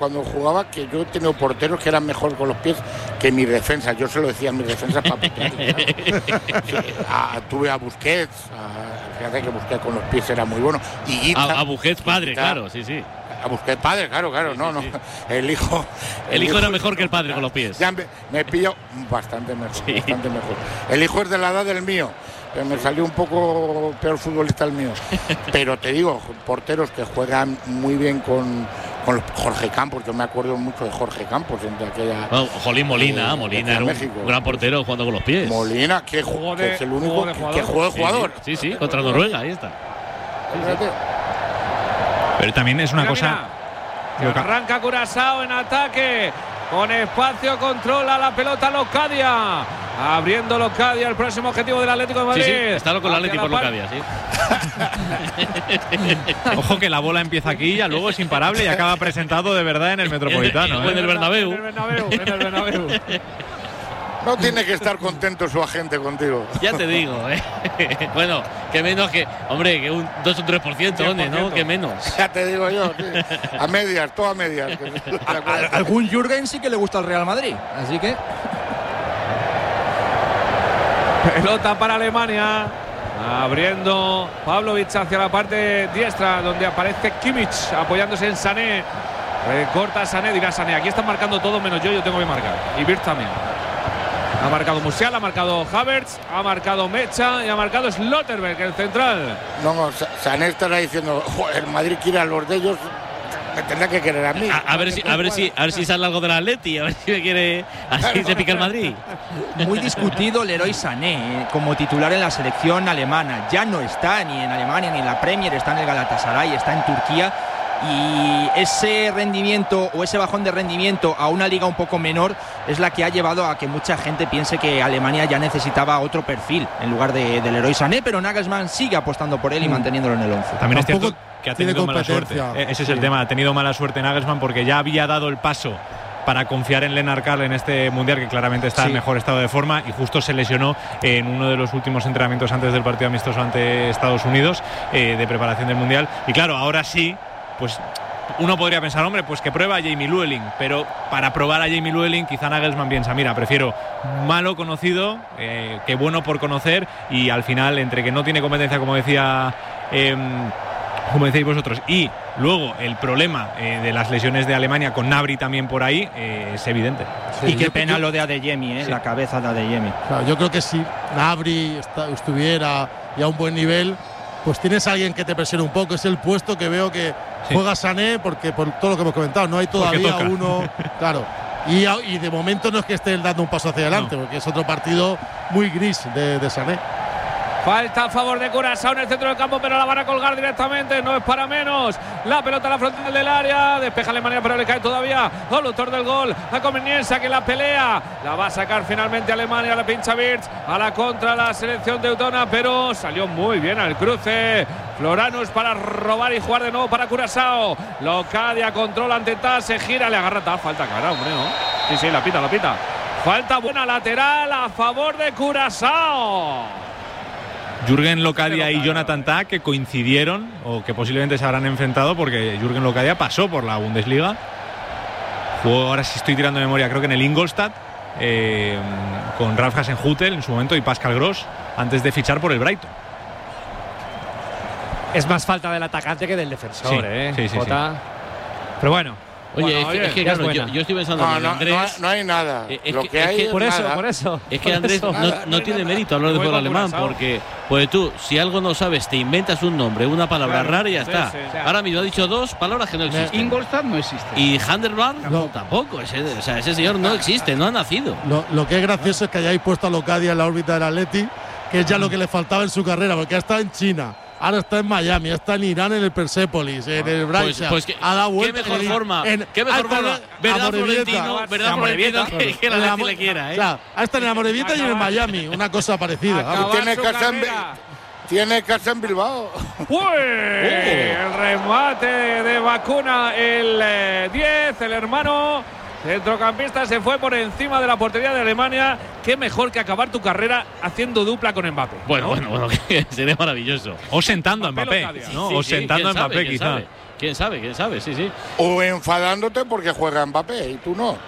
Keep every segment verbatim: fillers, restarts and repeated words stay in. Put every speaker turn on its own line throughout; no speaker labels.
cuando jugaba, que yo he tenido porteros que eran mejor con los pies que mi defensa. Yo se lo decía a mis defensas para putear. Sí, a, tuve a Busquets, a, fíjate que Busquets con los pies era muy bueno. Y Guita,
a, a Busquets padre,
Guita,
claro, sí, sí.
A Busquets padre, claro, claro, sí, no, sí, no. Sí. El hijo.
El, el hijo, hijo era mejor que el padre con los pies.
Ya me, me pillo bastante mejor,
sí.
bastante mejor. El hijo es de la edad del mío. Pero me salió un poco peor futbolista el mío. Pero te digo, porteros que juegan muy bien con, con Jorge Campos. Yo me acuerdo mucho de Jorge Campos entre aquella.
Bueno, Jolín Molina, eh, Molina era un México, gran portero jugando con los pies.
Molina, que, jugó de, que es el único que, que juega de jugador.
Sí, sí, sí, contra Noruega, ahí está. Sí, sí.
Pero también es una mira, cosa.
Mira, arranca Curazao en ataque. Con espacio controla la pelota Locadia. Abriendo Locadia el próximo objetivo del Atlético de Madrid.
Sí, sí, está loco el Atlético por Locadia, sí.
Ojo que la bola empieza aquí, ya luego es imparable y acaba presentado de verdad en el Metropolitano.
En el, en el Bernabéu.
En el Bernabéu, en el Bernabéu.
No tiene que estar contento su agente contigo.
Ya te digo, ¿eh? Bueno, que menos que. Hombre, que un dos o tres por ciento, ¿dónde? ¿No? Que menos.
Ya te digo yo, sí. A medias, todo a medias.
A, algún Jürgen sí que le gusta el Real Madrid, así que.
Pelota para Alemania. Abriendo Pavlovic hacia la parte diestra, donde aparece Kimmich apoyándose en Sané. Recorta Sané, dirá Sané. Aquí están marcando todo menos yo, yo tengo que marcar. Y Wirtz también. Ha marcado Musiala, ha marcado Havertz, ha marcado Mecha y ha marcado Slotterberg, el central.
No, no, Sané estará diciendo, el Madrid quiere a los de ellos, me tendrá que querer a mí.
A, a ver si, a ver si, a ver si sale algo del Atleti, a ver si me quiere, así se pica el Madrid.
Muy discutido Leroy Sané eh, como titular en la selección alemana. Ya no está ni en Alemania ni en la Premier, está en el Galatasaray, está en Turquía. Y ese rendimiento o ese bajón de rendimiento a una liga un poco menor es la que ha llevado a que mucha gente piense que Alemania ya necesitaba otro perfil en lugar de, de Leroy Sané, pero Nagelsmann sigue apostando por él y manteniéndolo en el once.
También es cierto que ha tenido mala suerte. Ese es el sí. tema, ha tenido mala suerte Nagelsmann porque ya había dado el paso para confiar en Lennart Karl en este Mundial, que claramente está sí. en mejor estado de forma, y justo se lesionó en uno de los últimos entrenamientos antes del partido amistoso ante Estados Unidos eh, de preparación del Mundial. Y claro, ahora sí, pues uno podría pensar, hombre, pues que prueba a Jamie Llewellyn, pero para probar a Jamie Llewellyn quizá Nagelsmann piensa, mira, prefiero malo conocido eh, que bueno por conocer, y al final, entre que no tiene competencia, como decía eh, como decíais vosotros, y luego el problema eh, de las lesiones de Alemania con Gnabry también por ahí, eh, es evidente.
Sí, y qué pena lo de Adeyemi, eh, sí. la cabeza de Adeyemi.
Claro, yo creo que si Gnabry está, estuviera ya a un buen nivel, pues tienes a alguien que te presione un poco. Es el puesto que veo que sí. juega Sané, porque por todo lo que hemos comentado, no hay todavía uno, claro. Y, y de momento no es que esté dando un paso hacia adelante, no. porque es otro partido muy gris de, de Sané.
Falta a favor de Curazao en el centro del campo, pero la van a colgar directamente, no es para menos. La pelota a la frontal del área, despeja Alemania, pero le cae todavía al autor del gol, a Comenienza, que la pelea. La va a sacar finalmente Alemania, la pincha Wirtz, a la contra la selección teutona, pero salió muy bien al cruce. Floranus para robar y jugar de nuevo para Curazao. Locadia controla ante Taz, se gira, le agarra Taz, falta cara, hombre, ¿no? Sí, sí, la pita, la pita. Falta buena lateral a favor de Curazao.
Jürgen Locadia y Jonathan Tah, que coincidieron o que posiblemente se habrán enfrentado, porque Jürgen Locadia pasó por la Bundesliga, jugó, ahora sí estoy tirando de memoria, creo que en el Ingolstadt, eh, con Ralf Hasenhüttl en su momento y Pascal Gross, antes de fichar por el Brighton.
Es más falta del atacante que del defensor,
sí,
¿eh?
Sí, sí,
Jota.
sí.
Pero bueno.
Oye,
bueno,
es, que,
oye,
es que claro, yo, yo estoy pensando
no,
en
no,
Andrés.
No hay, no hay nada.
Es
Lo
que,
que
es
hay
que,
es
por eso,
nada.
por eso.
Es que Andrés
eso.
no,
Nada,
no
no
tiene
nada.
mérito hablar de fútbol alemán,
Curazao.
porque pues tú, si algo no sabes, te inventas un nombre, una palabra
Claro,
rara y ya
sí,
está.
sí.
Ahora mismo ha dicho dos palabras que no existen.
Ingolstadt no existe.
Y Handelbar
No.
tampoco. Ese, o sea, ese señor no existe, no ha nacido.
Lo, lo que es gracioso es que hayáis puesto a Locadia en la órbita del Atleti, que es ya lo que le faltaba en su carrera, porque ha estado en China, ahora está en Miami, está en Irán, en el Persepolis, en el
Pues,
Brighton.
pues que,
ha dado
qué
vuelta
mejor
en-
forma,
en-
qué mejor
ha estado
forma.
en
¿Verdad,
Amorebieta?
Florentino? ¿Verdad,
Amorebieta?
Florentino? Que, que la
En
gente
Amo-
le quiera, ¿eh?
Claro, ha estado en Amorebieta y en Miami, una cosa parecida.
Acabar
vamos.
Tiene
su
casa, en,
carrera.
tiene casa en Bilbao.
¡Uy! El remate de Vacuna, el eh, diez, el hermano centrocampista, se fue por encima de la portería de Alemania. Qué mejor que acabar tu carrera haciendo dupla con Mbappé.
Bueno,
¿no?
bueno, bueno, que sería maravilloso.
O sentando a
Mbappé
Mbappé,
Locadia.
¿no?
Sí,
o
sí,
sentando a
quién sabe,
Mbappé,
quién
quizá.
sabe. quién sabe, quién sabe, sí, sí.
O enfadándote porque juega Mbappé y tú no.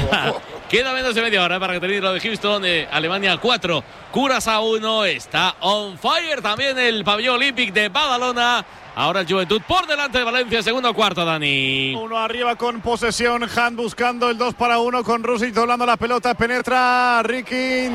Queda menos de media hora para que termine lo de Houston. Eh, Alemania cuatro, Curazao uno. Está on fire también el pabellón olímpico de Badalona. Ahora el Juventud por delante de Valencia, segundo cuarto, Dani.
Uno arriba con posesión, Han buscando el dos para uno con Rusic doblando la pelota, penetra, Ricky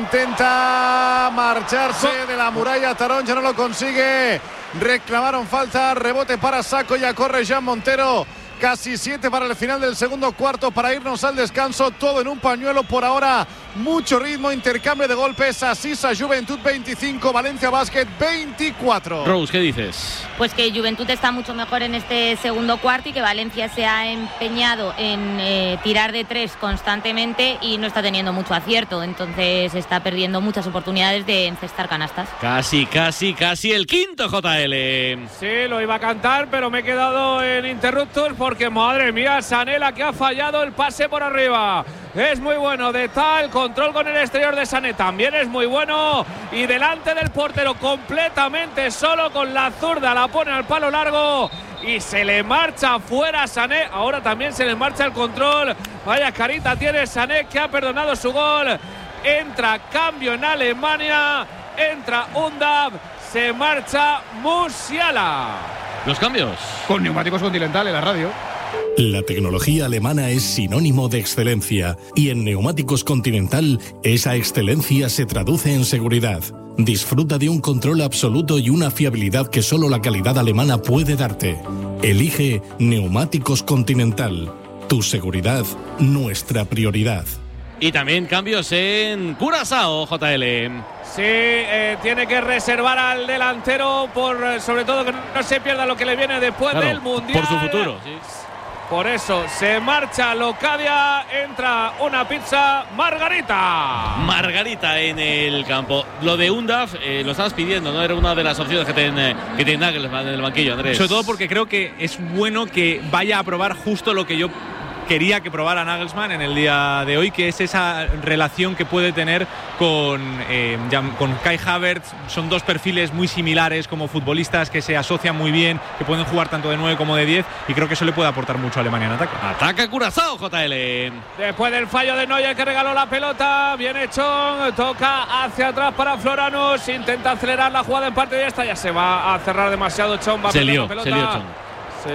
intenta marcharse de la muralla, Tarón ya no lo consigue, reclamaron falta, rebote para Saco, ya corre Jean Montero. Casi siete para el final del segundo cuarto para irnos al descanso, todo en un pañuelo por ahora, mucho ritmo, intercambio de golpes, Asisa Juventud veinticinco, Valencia Basket veinticuatro.
Rose, ¿qué dices?
Pues que Juventud está mucho mejor en este segundo cuarto y que Valencia se ha empeñado en eh, tirar de tres constantemente y no está teniendo mucho acierto, entonces está perdiendo muchas oportunidades de encestar canastas.
Casi, casi, casi el quinto, J L.
Sí, lo iba a cantar, pero me he quedado en interruptor porque, madre mía, Sanela que ha fallado el pase por arriba. Es muy bueno de tal, control con el exterior de Sané, también es muy bueno. Y delante del portero, completamente solo con la zurda, la pone al palo largo y se le marcha fuera Sané. Ahora también se le marcha el control. Vaya carita tiene Sané, que ha perdonado su gol. Entra cambio en Alemania, entra Undav, se marcha Musiala.
Los cambios
con Neumáticos Continental en la radio.
La tecnología alemana es sinónimo de excelencia y en Neumáticos Continental esa excelencia se traduce en seguridad. Disfruta de un control absoluto y una fiabilidad que solo la calidad alemana puede darte. Elige Neumáticos Continental. Tu seguridad, nuestra prioridad.
Y también cambios en Curazao, J L.
Sí, eh, tiene que reservar al delantero por, sobre todo, que no se pierda lo que le viene después
claro,
del Mundial.
Por su futuro, sí.
Por eso se marcha Locadia, entra una pizza Margarita.
Margarita en el campo. Lo de Undav eh, lo estabas pidiendo, ¿no? Era una de las opciones que tiene, que tiene Nagelsmann en el banquillo, Andrés.
Sobre todo porque creo que es bueno que vaya a probar justo lo que yo quería que probara Nagelsmann en el día de hoy, que es esa relación que puede tener con, eh, con Kai Havertz. Son dos perfiles muy similares como futbolistas que se asocian muy bien, que pueden jugar tanto de nueve como de diez, y creo que eso le puede aportar mucho a Alemania en ataque.
Ataca Curazao, J L.
Después del fallo de Neuer, que regaló la pelota, viene Chong, toca hacia atrás para Floranus, intenta acelerar la jugada en parte de esta, ya se va a cerrar demasiado Chong, va a
se lió,
la pelota.
se lió Chong.
Sí.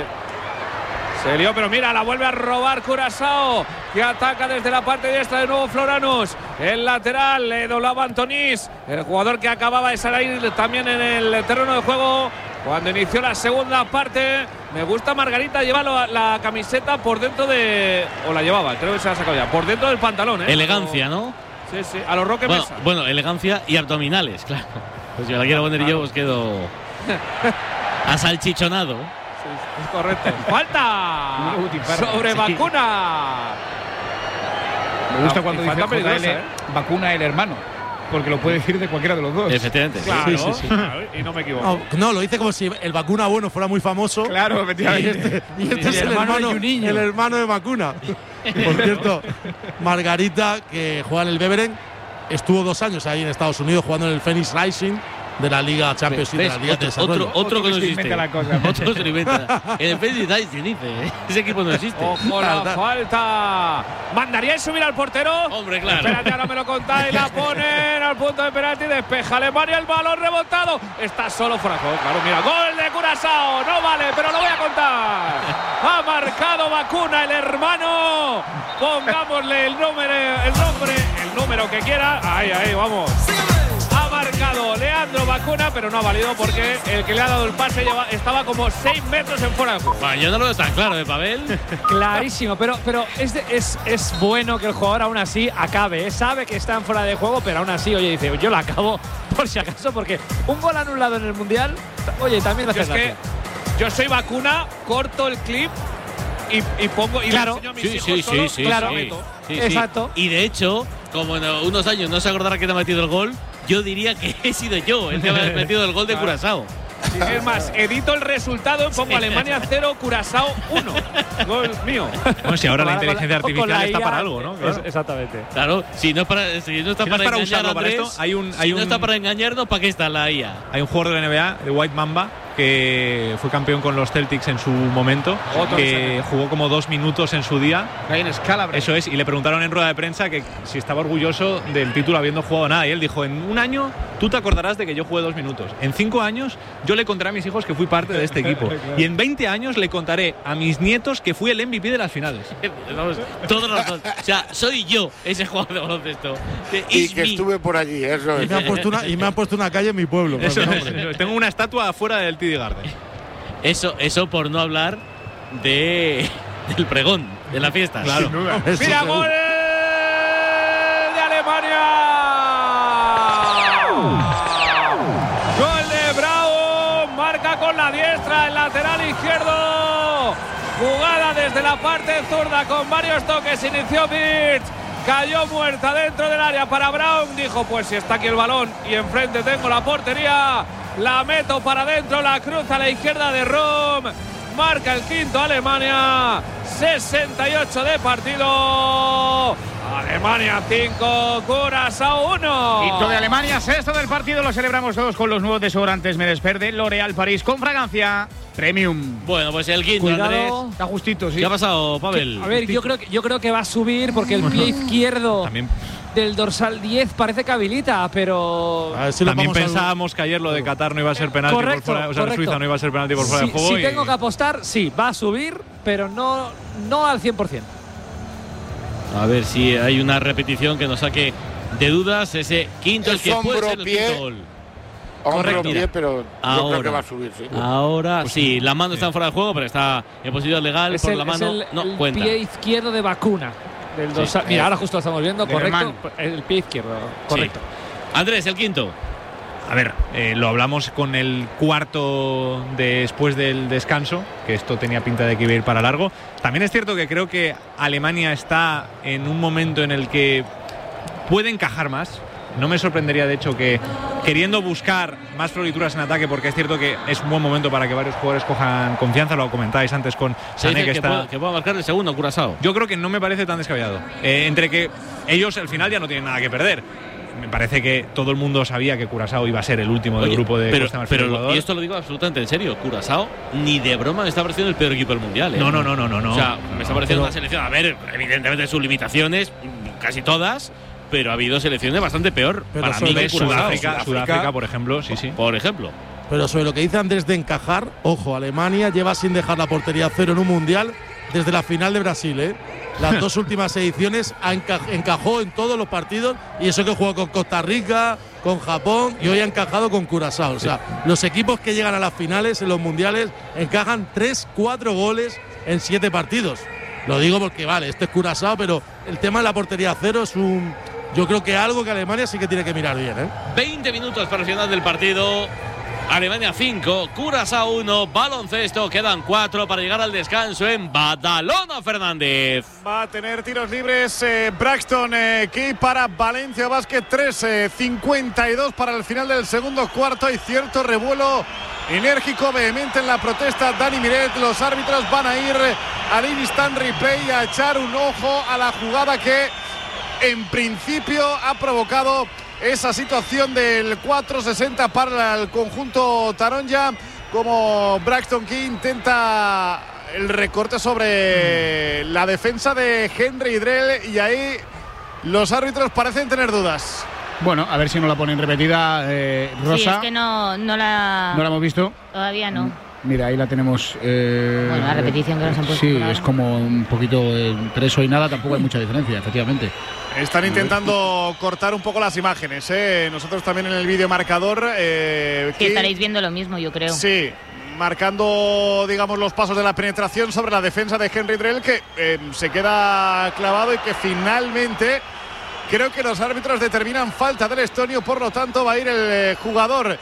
Se lió, pero mira, la vuelve a robar Curazao, que ataca desde la parte diestra de nuevo Floranus. El lateral le doblaba Antonís, el jugador que acababa de salir también en el terreno de juego cuando inició la segunda parte. Me gusta Margarita, lleva la, la camiseta por dentro de… o la llevaba, creo que se la ha sacado ya, por dentro del pantalón, ¿eh?
Elegancia, ¿no?
Sí, sí, a los Roque
bueno,
Mesa.
Bueno, elegancia y abdominales, claro. Pues si me la quiero poner yo, os quedo asalchichonado.
Es correcto. ¡Falta! Sobre
sí.
Vacuna.
Me gusta cuando
dice
J L, ¿eh? Vacuna el hermano, porque lo puede decir de cualquiera de los dos.
Efectivamente.
Claro,
sí, sí, sí.
Claro, y no me equivoco.
No, no, lo dice como si el Vacuna bueno fuera muy famoso.
Claro, efectivamente.
Y este, y este
Sí,
es
el
el
hermano
hermano,
de Juninho.
el hermano de Vacuna. Por cierto, Margarita, que juega en el Beveren, estuvo dos años ahí en Estados Unidos jugando en el Phoenix Rising de la Liga Champions League, de la Liga
otro,
de Desarrollo.
otro, otro que no
se
existe.
inventa la cosa.
Otro se lo inventa. En el Phoenix Rising dice, ese equipo no existe.
Ojo la falta. ¿Mandaríais subir al portero?
Hombre, claro.
Espérate, ahora me lo contáis. La ponen al punto de penalti. Despeja Alemania, el balón rebotado. Está solo fuera. Claro, mira, gol de Curazao. No vale, pero lo voy a contar. Ha marcado Vacuna, el hermano. Pongámosle el número, el nombre, el número que quiera. Ahí, ahí, vamos. Ha marcado Leandro Vacuna, pero no ha valido porque el que le ha dado el pase lleva, estaba como seis metros en fuera de juego.
Bueno, yo no lo veo tan claro, ¿eh, Pavel?
Clarísimo, pero, pero es, de, es, es bueno que el jugador aún así acabe. ¿eh? Sabe que está en fuera de juego, pero aún así, oye, dice, yo la acabo por si acaso, porque un gol anulado en el Mundial, oye, también me hace
Es que yo soy Vacuna, corto el clip y, y pongo y
claro.
le enseño a mis
Sí,
hijos
sí,
solo,
sí, sí,
claro.
sí, sí, sí.
Exacto.
Y de hecho, como en unos años no se acordará que te ha metido el gol, yo diría que he sido yo el que ha metido el gol de
Claro.
Curazao.
Es más, edito el resultado y pongo
Sí.
Alemania cero, Curazao uno. Gol mío.
Bueno, si ahora la
Con
inteligencia
con
artificial
la
está
I A,
para algo, ¿no? Claro.
Es- exactamente.
Claro, si no es para, si no está
Si no
para,
es para
engañar,
usarlo para
Andrés,
esto, hay un-
si
hay
no
un-
está para engañarnos, ¿para qué está la I A?
Hay un jugador de la N B A, de White Mamba, que fue campeón con los Celtics en su momento,
Otro
que jugó como dos minutos en su día.
Ryan Scalabrine.
Eso es, y le preguntaron en rueda de prensa que si estaba orgulloso del título habiendo jugado nada. Y él dijo, en un año tú te acordarás de que yo jugué dos minutos. En cinco años yo le contaré a mis hijos que fui parte de este equipo. Y en veinte años le contaré a mis nietos que fui el M V P de las finales.
Vamos, todos los dos. O sea, soy yo ese jugador de baloncesto.
Y que me. estuve por allí, eso es.
Y me han puesto una, y me han puesto una calle en mi pueblo.
Eso, eso, tengo una estatua afuera del T D Garden.
Eso, eso por no hablar de del pregón, de la fiesta.
Claro.
¡Mira, gol de Alemania! ¡Gol de Bravo! Marca con la diestra, el lateral izquierdo. Jugada desde la parte zurda con varios toques. Inició Birch. Cayó muerta dentro del área para Brown. Dijo, pues si está aquí el balón y enfrente tengo la portería, la meto para adentro, la cruza a la izquierda de Rom. Marca el quinto Alemania. sesenta y ocho de partido. Alemania cinco, Curazao uno.
Quinto de Alemania, sexto del partido. Lo celebramos todos con los nuevos desodorantes Medes Verde L'Oréal París con fragancia Premium.
Bueno, pues el quinto,
Cuidado.
Andrés.
Está justito, sí.
¿Qué ha pasado, Pavel?
A ver, yo creo que yo creo que va a subir porque el pie izquierdo
También.
del dorsal diez parece que habilita, pero
A ver si lo
También
vamos a-
pensábamos que ayer lo de Qatar no iba a ser penalti
Correcto,
por fuera, o sea,
correcto.
Suiza no iba a ser penalti por fuera
si,
de juego.
si
y-
tengo que apostar, sí, va a subir, pero no, no al cien por cien.
A ver si hay una repetición que nos saque de dudas. Ese quinto el
Es
que puede ser el
hombro-pie.
quinto gol.
Hombro
Correcto.
pie,
Mira,
pero yo
ahora,
creo que va a subir, sí.
Ahora
Pues
sí,
sí,
las manos
sí.
están fuera de juego, pero está en posición legal
Es
por
el,
la
es
mano.
el-
no,
el
cuenta.
pie izquierdo de vacuna. Del dorsal.
Sí.
Mira, ahora justo lo estamos viendo,
Del
correcto.
hermano.
El pie izquierdo, correcto.
Sí. Andrés, el quinto.
A ver, eh, lo hablamos con el cuarto después del descanso, que esto tenía pinta de que iba a ir para largo. También es cierto que creo que Alemania está en un momento en el que puede encajar más. No me sorprendería, de hecho, que queriendo buscar más florituras en ataque, porque es cierto que es un buen momento para que varios jugadores cojan confianza, lo comentáis antes con
Se
Sané,
dice
que
que,
está…
pueda, que pueda marcar el segundo, Curazao.
Yo creo que no me parece tan descabellado. Eh, entre que ellos al final ya no tienen nada que perder. Me parece que todo el mundo sabía que Curazao iba a ser el último del
Oye,
grupo de
pero,
Costa Marfil
pero
y
lo-
Ecuador.
y esto lo digo absolutamente en serio. Curazao ni de broma me está pareciendo el peor equipo del mundial. ¿eh?
No, no, no, no, no, no.
O sea, me está pareciendo
Pero-
una selección. A ver, evidentemente sus limitaciones, casi todas, pero ha habido selecciones bastante peor.
Pero
para
sobre
mí que Curazao.
Sudáfrica, Sudáfrica, por ejemplo, sí, sí.
Por ejemplo.
Pero sobre lo que dice Andrés de encajar, ojo, Alemania lleva sin dejar la portería cero en un mundial desde la final de Brasil, ¿eh? Las dos últimas ediciones ha enca- encajó en todos los partidos, y eso que jugó con Costa Rica, con Japón, y hoy ha encajado con Curazao. O sea, los equipos que llegan a las finales en los mundiales encajan tres, cuatro goles en siete partidos. Lo digo porque, vale, este es Curazao, pero el tema de la portería cero es un… Yo creo que algo que Alemania sí que tiene que mirar bien, ¿eh?
veinte minutos para el final del partido. Alemania cinco, Curazao uno, baloncesto. Quedan cuatro para llegar al descanso en Badalona, Fernández.
Va a tener tiros libres eh, Braxton eh, Key para Valencia Basket. tres cincuenta y dos para el final del segundo cuarto. Hay cierto revuelo enérgico, vehemente en la protesta. Dani Miret, los árbitros van a ir al instant replay a echar un ojo a la jugada que en principio ha provocado esa situación del cuatro sesenta para el conjunto Taronja, como Braxton Key intenta el recorte sobre la defensa de Henry Drell, y ahí los árbitros parecen tener dudas.
Bueno, a ver si no la ponen repetida, eh, Rosa.
Sí, es que no, no la…
No la hemos visto.
Todavía no.
Mira, ahí la tenemos. Eh,
Bueno, la repetición que nos han puesto
Sí,
por ahora.
es como un poquito eh, entre eso y nada, tampoco hay mucha diferencia, efectivamente.
Están intentando cortar un poco las imágenes, ¿eh? Nosotros también en el vídeo marcador. Eh,
Que
Key-
estaréis viendo lo mismo, yo creo.
Sí, marcando, digamos, los pasos de la penetración sobre la defensa de Henry Drell, que eh, se queda clavado y que finalmente creo que los árbitros determinan falta del estonio. Por lo tanto, va a ir el eh, jugador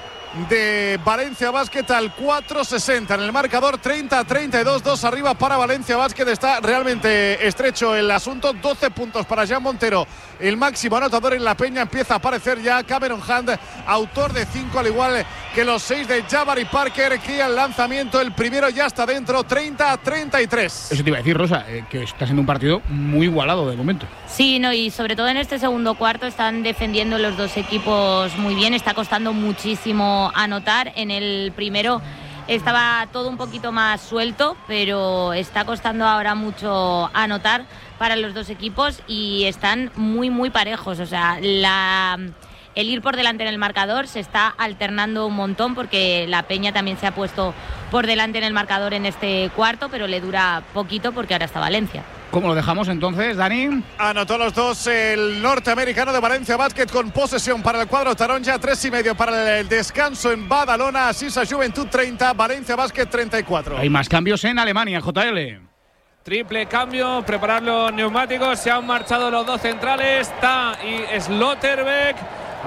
de Valencia Basket al cuatro sesenta en el marcador. Treinta a treinta y dos, dos arriba para Valencia Basket. Está realmente estrecho el asunto. doce puntos para Jean Montero, el máximo anotador en la Peña. Empieza a aparecer ya Cameron Hunt, autor de cinco, al igual que los seis de Jabari Parker, que al lanzamiento el primero ya está dentro. Treinta a treinta y tres.
Eso te iba a decir, Rosa, eh, que está siendo un partido muy igualado de momento.
Sí, no, y sobre todo en este segundo cuarto están defendiendo los dos equipos muy bien. Está costando muchísimo muchísimo anotar. En el primero estaba todo un poquito más suelto, pero está costando ahora mucho anotar para los dos equipos y están muy, muy parejos. O sea, la... el ir por delante en el marcador se está alternando un montón porque la Peña también se ha puesto por delante en el marcador en este cuarto, pero le dura poquito porque ahora está Valencia.
¿Cómo lo dejamos entonces, Dani?
Anotó los dos el norteamericano de Valencia Basket con posesión para el cuadro taronja, tres y medio para el descanso en Badalona, Sisa Juventud treinta, Valencia Basket treinta y cuatro.
Hay más cambios en Alemania, J L.
Triple cambio, preparar los neumáticos, se han marchado los dos centrales, Ta y Slotterbeck.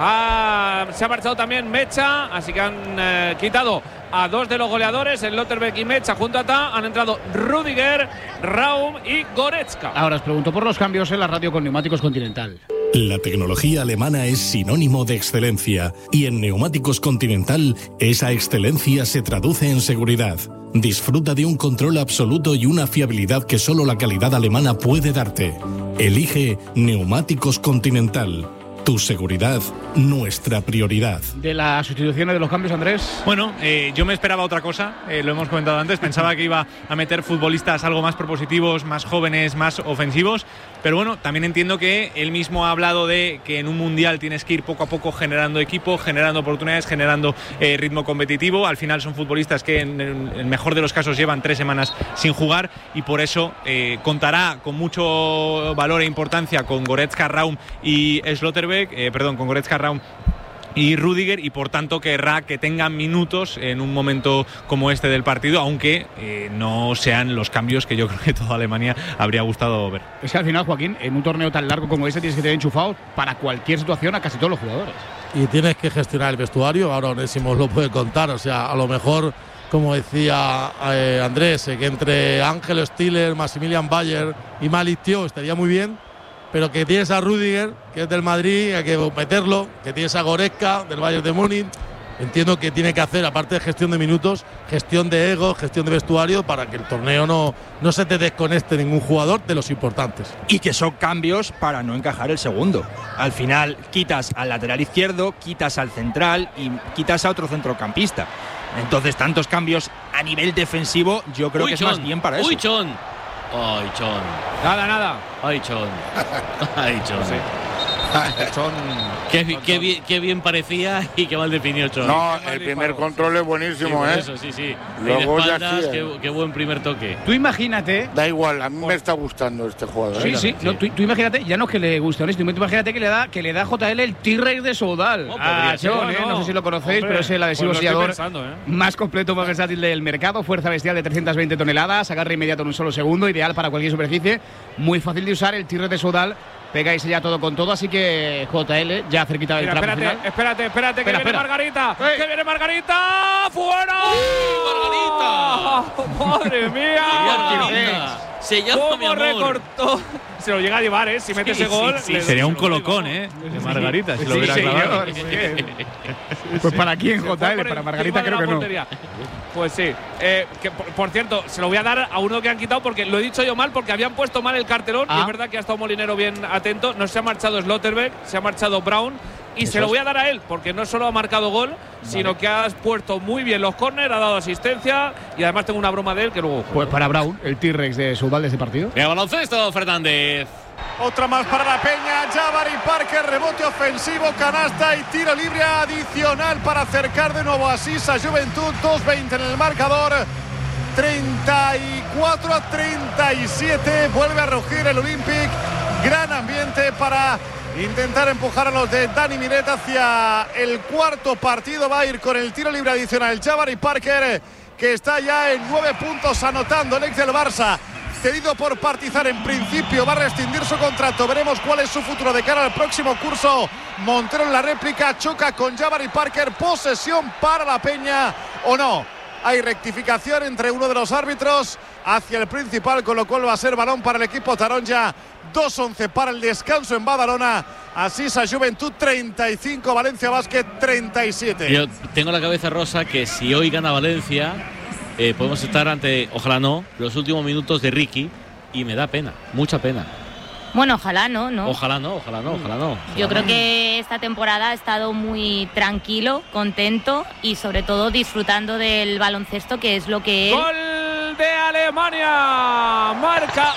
Ah, se ha marchado también Mecha, así que han eh, quitado a dos de los goleadores, el Slotterbeck y Mecha junto a Ta. Han entrado Rudiger, Raum y Goretzka.
Ahora os pregunto por los cambios en la radio con Neumáticos Continental.
La tecnología alemana es sinónimo de excelencia y en Neumáticos Continental esa excelencia se traduce en seguridad. Disfruta de un control absoluto y una fiabilidad que solo la calidad alemana puede darte. Elige Neumáticos Continental. Tu seguridad, nuestra prioridad.
De las sustituciones, de los cambios, Andrés.
Bueno, eh, yo me esperaba otra cosa, eh, lo hemos comentado antes. Pensaba que iba a meter futbolistas algo más propositivos, más jóvenes, más ofensivos. Pero bueno, también entiendo que él mismo ha hablado de que en un mundial tienes que ir poco a poco generando equipo, generando oportunidades, generando eh, ritmo competitivo. Al final son futbolistas que en el mejor de los casos llevan tres semanas sin jugar y por eso eh, contará con mucho valor e importancia con Goretzka, Raum y Slotterbeck, eh, perdón, con Goretzka, Raum y Rudiger, y por tanto querrá que tengan minutos en un momento como este del partido, aunque eh, no sean los cambios que yo creo que toda Alemania habría gustado ver.
Es que al final, Joaquín, en un torneo tan largo como este tienes que tener enchufados para cualquier situación a casi todos los jugadores.
Y tienes que gestionar el vestuario, ahora Onésimo lo puede contar, o sea, a lo mejor, como decía eh, Andrés, eh, que entre Ángel Stiller, Maximilian Bayer y Malik Thiaw estaría muy bien, pero que tienes a Rudiger, que es del Madrid, hay que meterlo, que tienes a Goretzka, del Bayern de Múnich. Entiendo que tiene que hacer, aparte de gestión de minutos, gestión de ego, gestión de vestuario, para que el torneo no, no se te desconecte ningún jugador de los importantes.
Y que son cambios para no encajar el segundo. Al final quitas al lateral izquierdo, quitas al central y quitas a otro centrocampista. Entonces, tantos cambios a nivel defensivo, yo creo
Uy,
que
Chon.
es más bien para
Uy,
eso.
Chon. Ay, Chon.
Nada, nada.
Ay, Chon. Ay, Chon.
Sí. Chon.
Qué, bi- qué, bien, qué bien parecía y qué mal definió Chon.
No, el primer control es buenísimo,
sí,
¿eh?
Eso, sí, sí.
Luego
Ahí de
ya
espaldas,
sí,
qué,
¿eh?
qué buen primer toque.
Tú imagínate.
Da igual, a mí me está gustando este jugador.
Sí,
¿eh?
sí, no, tú, tú imagínate, ya no es que le guste, honesto, tú imagínate que le da que le da J L el T-Rex de Soudal.
Oh,
Ah,
podría ser,
John, ¿eh?
no.
No sé si lo conocéis,
Hombre,
pero es el adhesivo
pues lo estoy
sellador
pensando, ¿eh?
más completo, más versátil del mercado. Fuerza bestial de trescientas veinte toneladas, agarre inmediato en un solo segundo, ideal para cualquier superficie. Muy fácil de usar, el T-Rex de Soudal. Pegáis ya todo con todo, así que J L ya cerquita del
Mira,
tramo
espérate,
final.
espérate, espérate,
Espera,
que viene
espera.
Margarita.
¡Ey!
Que viene Margarita. ¡Fuera!
¡Margarita!
¡Madre mía!
Margarita. Se llama mi
¿Cómo
amor.
recortó? Se lo llega a llevar, ¿eh? Si mete
Sí,
ese gol.
sí, sí.
le-
Sería un
se lo digo.
colocón, ¿eh? De Margarita, si lo
Sí,
hubiera
señor,
clavado.
muy bien. Pues para quién,
Se fue
J L,
por
para
encima
Margarita
de
creo
la
que no.
portería. Pues sí. Eh, que, por, por cierto, se lo voy a dar a uno que han quitado porque lo he dicho yo mal, porque habían puesto mal el cartelón.
Ah.
Y es verdad que ha estado Molinero bien atento. No se ha marchado Slotterbeck, se ha marchado Brown. Y
Eso
se lo
es.
voy a dar a él, porque no solo ha marcado gol, sino que ha puesto muy bien los córner, ha dado asistencia. Y además tengo una broma de él que luego.
Pues para Brown, el T-Rex de Soudal de ese partido.
Mira, baloncesto, Fernández.
Otra más para la Peña, Jabari Parker, rebote ofensivo, canasta y tiro libre adicional para acercar de nuevo a Sisa Juventud, dos veinte en el marcador, treinta y cuatro a treinta y siete, vuelve a rugir el Olympic, gran ambiente para intentar empujar a los de Dani Miret hacia el cuarto partido, va a ir con el tiro libre adicional Jabari Parker, que está ya en nueve puntos anotando el ex del Barça. Cedido por Partizan, en principio va a rescindir su contrato. Veremos cuál es su futuro de cara al próximo curso. Montero en la réplica, choca con Jabari Parker. Posesión para la Peña o no. Hay rectificación entre uno de los árbitros hacia el principal, con lo cual va a ser balón para el equipo taronja. dos once para el descanso en Badalona. Así Sisa Juventud treinta y cinco, Valencia Basket treinta y siete.
Yo tengo la cabeza rosa que si hoy gana Valencia, eh, podemos estar ante, ojalá no, los últimos minutos de Ricky, y me da pena, mucha pena.
Bueno, ojalá no, ¿no?
Ojalá no, ojalá no, ojalá no. Ojalá
Yo creo
no.
que esta temporada ha estado muy tranquilo, contento y sobre todo disfrutando del baloncesto, que es lo que él...
¡Gol de Alemania! Marca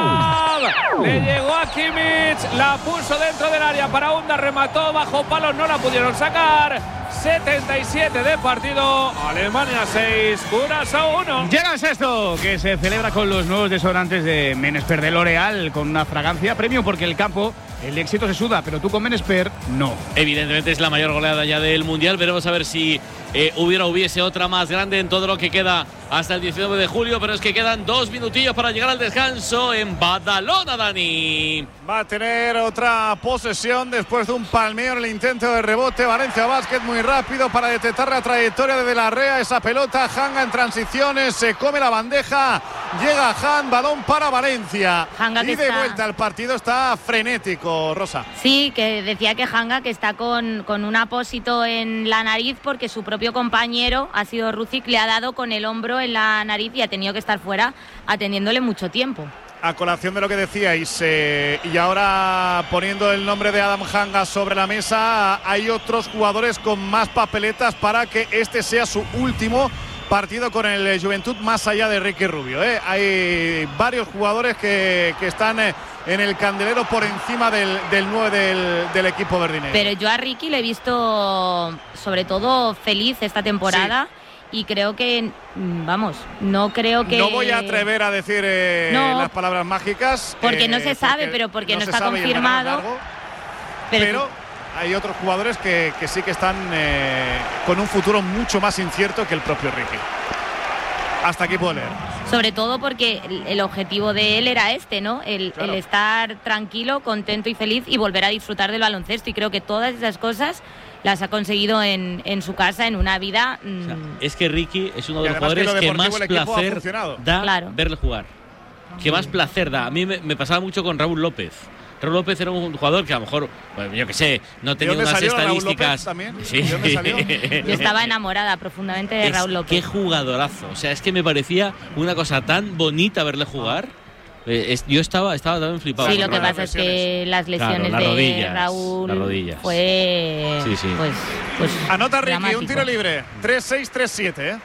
Undab. Le llegó a Kimmich, la puso dentro del área para Undab, remató bajo palos, no la pudieron sacar. setenta y siete de partido, Alemania seis, Curazao uno.
Llega el sexto, que se celebra con los nuevos desodorantes de Menesper de L'Oreal, con una fragancia premium, porque el campo, el éxito se suda, pero tú con Menesper, no.
Evidentemente es la mayor goleada ya del Mundial. Veremos a ver si eh, hubiera hubiese otra más grande en todo lo que queda hasta el diecinueve de julio, pero es que quedan dos minutillos para llegar al descanso en Badalona, Dani.
Va a tener otra posesión después de un palmeo en el intento de rebote. Valencia Basket muy rápido para detectar la trayectoria de De la Rea. Esa pelota, Hanga en transiciones, se come la bandeja. Llega Han, balón para Valencia.
Hanga
y de
está...
vuelta el partido está frenético, Rosa.
Sí, que decía que Hanga que está con, con un apósito en la nariz porque su propio compañero, ha sido Ruzic, le ha dado con el hombro en la nariz y ha tenido que estar fuera atendiéndole mucho tiempo.
A colación de lo que decíais, eh, y ahora poniendo el nombre de Adam Hanga sobre la mesa, hay otros jugadores con más papeletas para que este sea su último partido con el Juventud, más allá de Ricky Rubio. ¿eh? Hay varios jugadores que, que están eh, en el candelero por encima del, del nueve del, del equipo verdinero.
Pero yo a Ricky le he visto sobre todo feliz esta temporada. Sí. Y creo que, vamos, no creo que...
No voy a atrever a decir eh, no, las palabras mágicas.
Porque
eh,
no se sabe,
porque
pero porque no,
no
está confirmado.
Largo, pero, pero hay otros jugadores que, que sí que están eh, con un futuro mucho más incierto que el propio Ricky. Hasta aquí puedo leer.
Sobre todo porque el objetivo de él era este, ¿no? El, claro. el estar tranquilo, contento y feliz y volver a disfrutar del baloncesto. Y creo que todas esas cosas las ha conseguido en, en su casa, en una vida. Mmm...
O sea, es que Ricky es uno de los jugadores que, que más placer da claro. verle jugar. Que más placer da. A mí me, me pasaba mucho con Raúl López. Raúl López era un jugador que a lo mejor, bueno, yo qué sé, no tenía unas
salió
estadísticas.
Raúl López también?
Sí.
¿De dónde salió?
Yo estaba enamorada profundamente de
es,
Raúl López.
Qué jugadorazo. O sea, es que me parecía una cosa tan bonita verle jugar. Eh, es, yo estaba, estaba también flipado.
Sí, lo que pasa es que las lesiones
claro, las
de
rodillas,
Raúl
las rodillas.
fue.
Sí, sí.
Pues, pues
Anota Ricky,
dramático.
Un tiro libre. tres seis tres siete. ¿eh?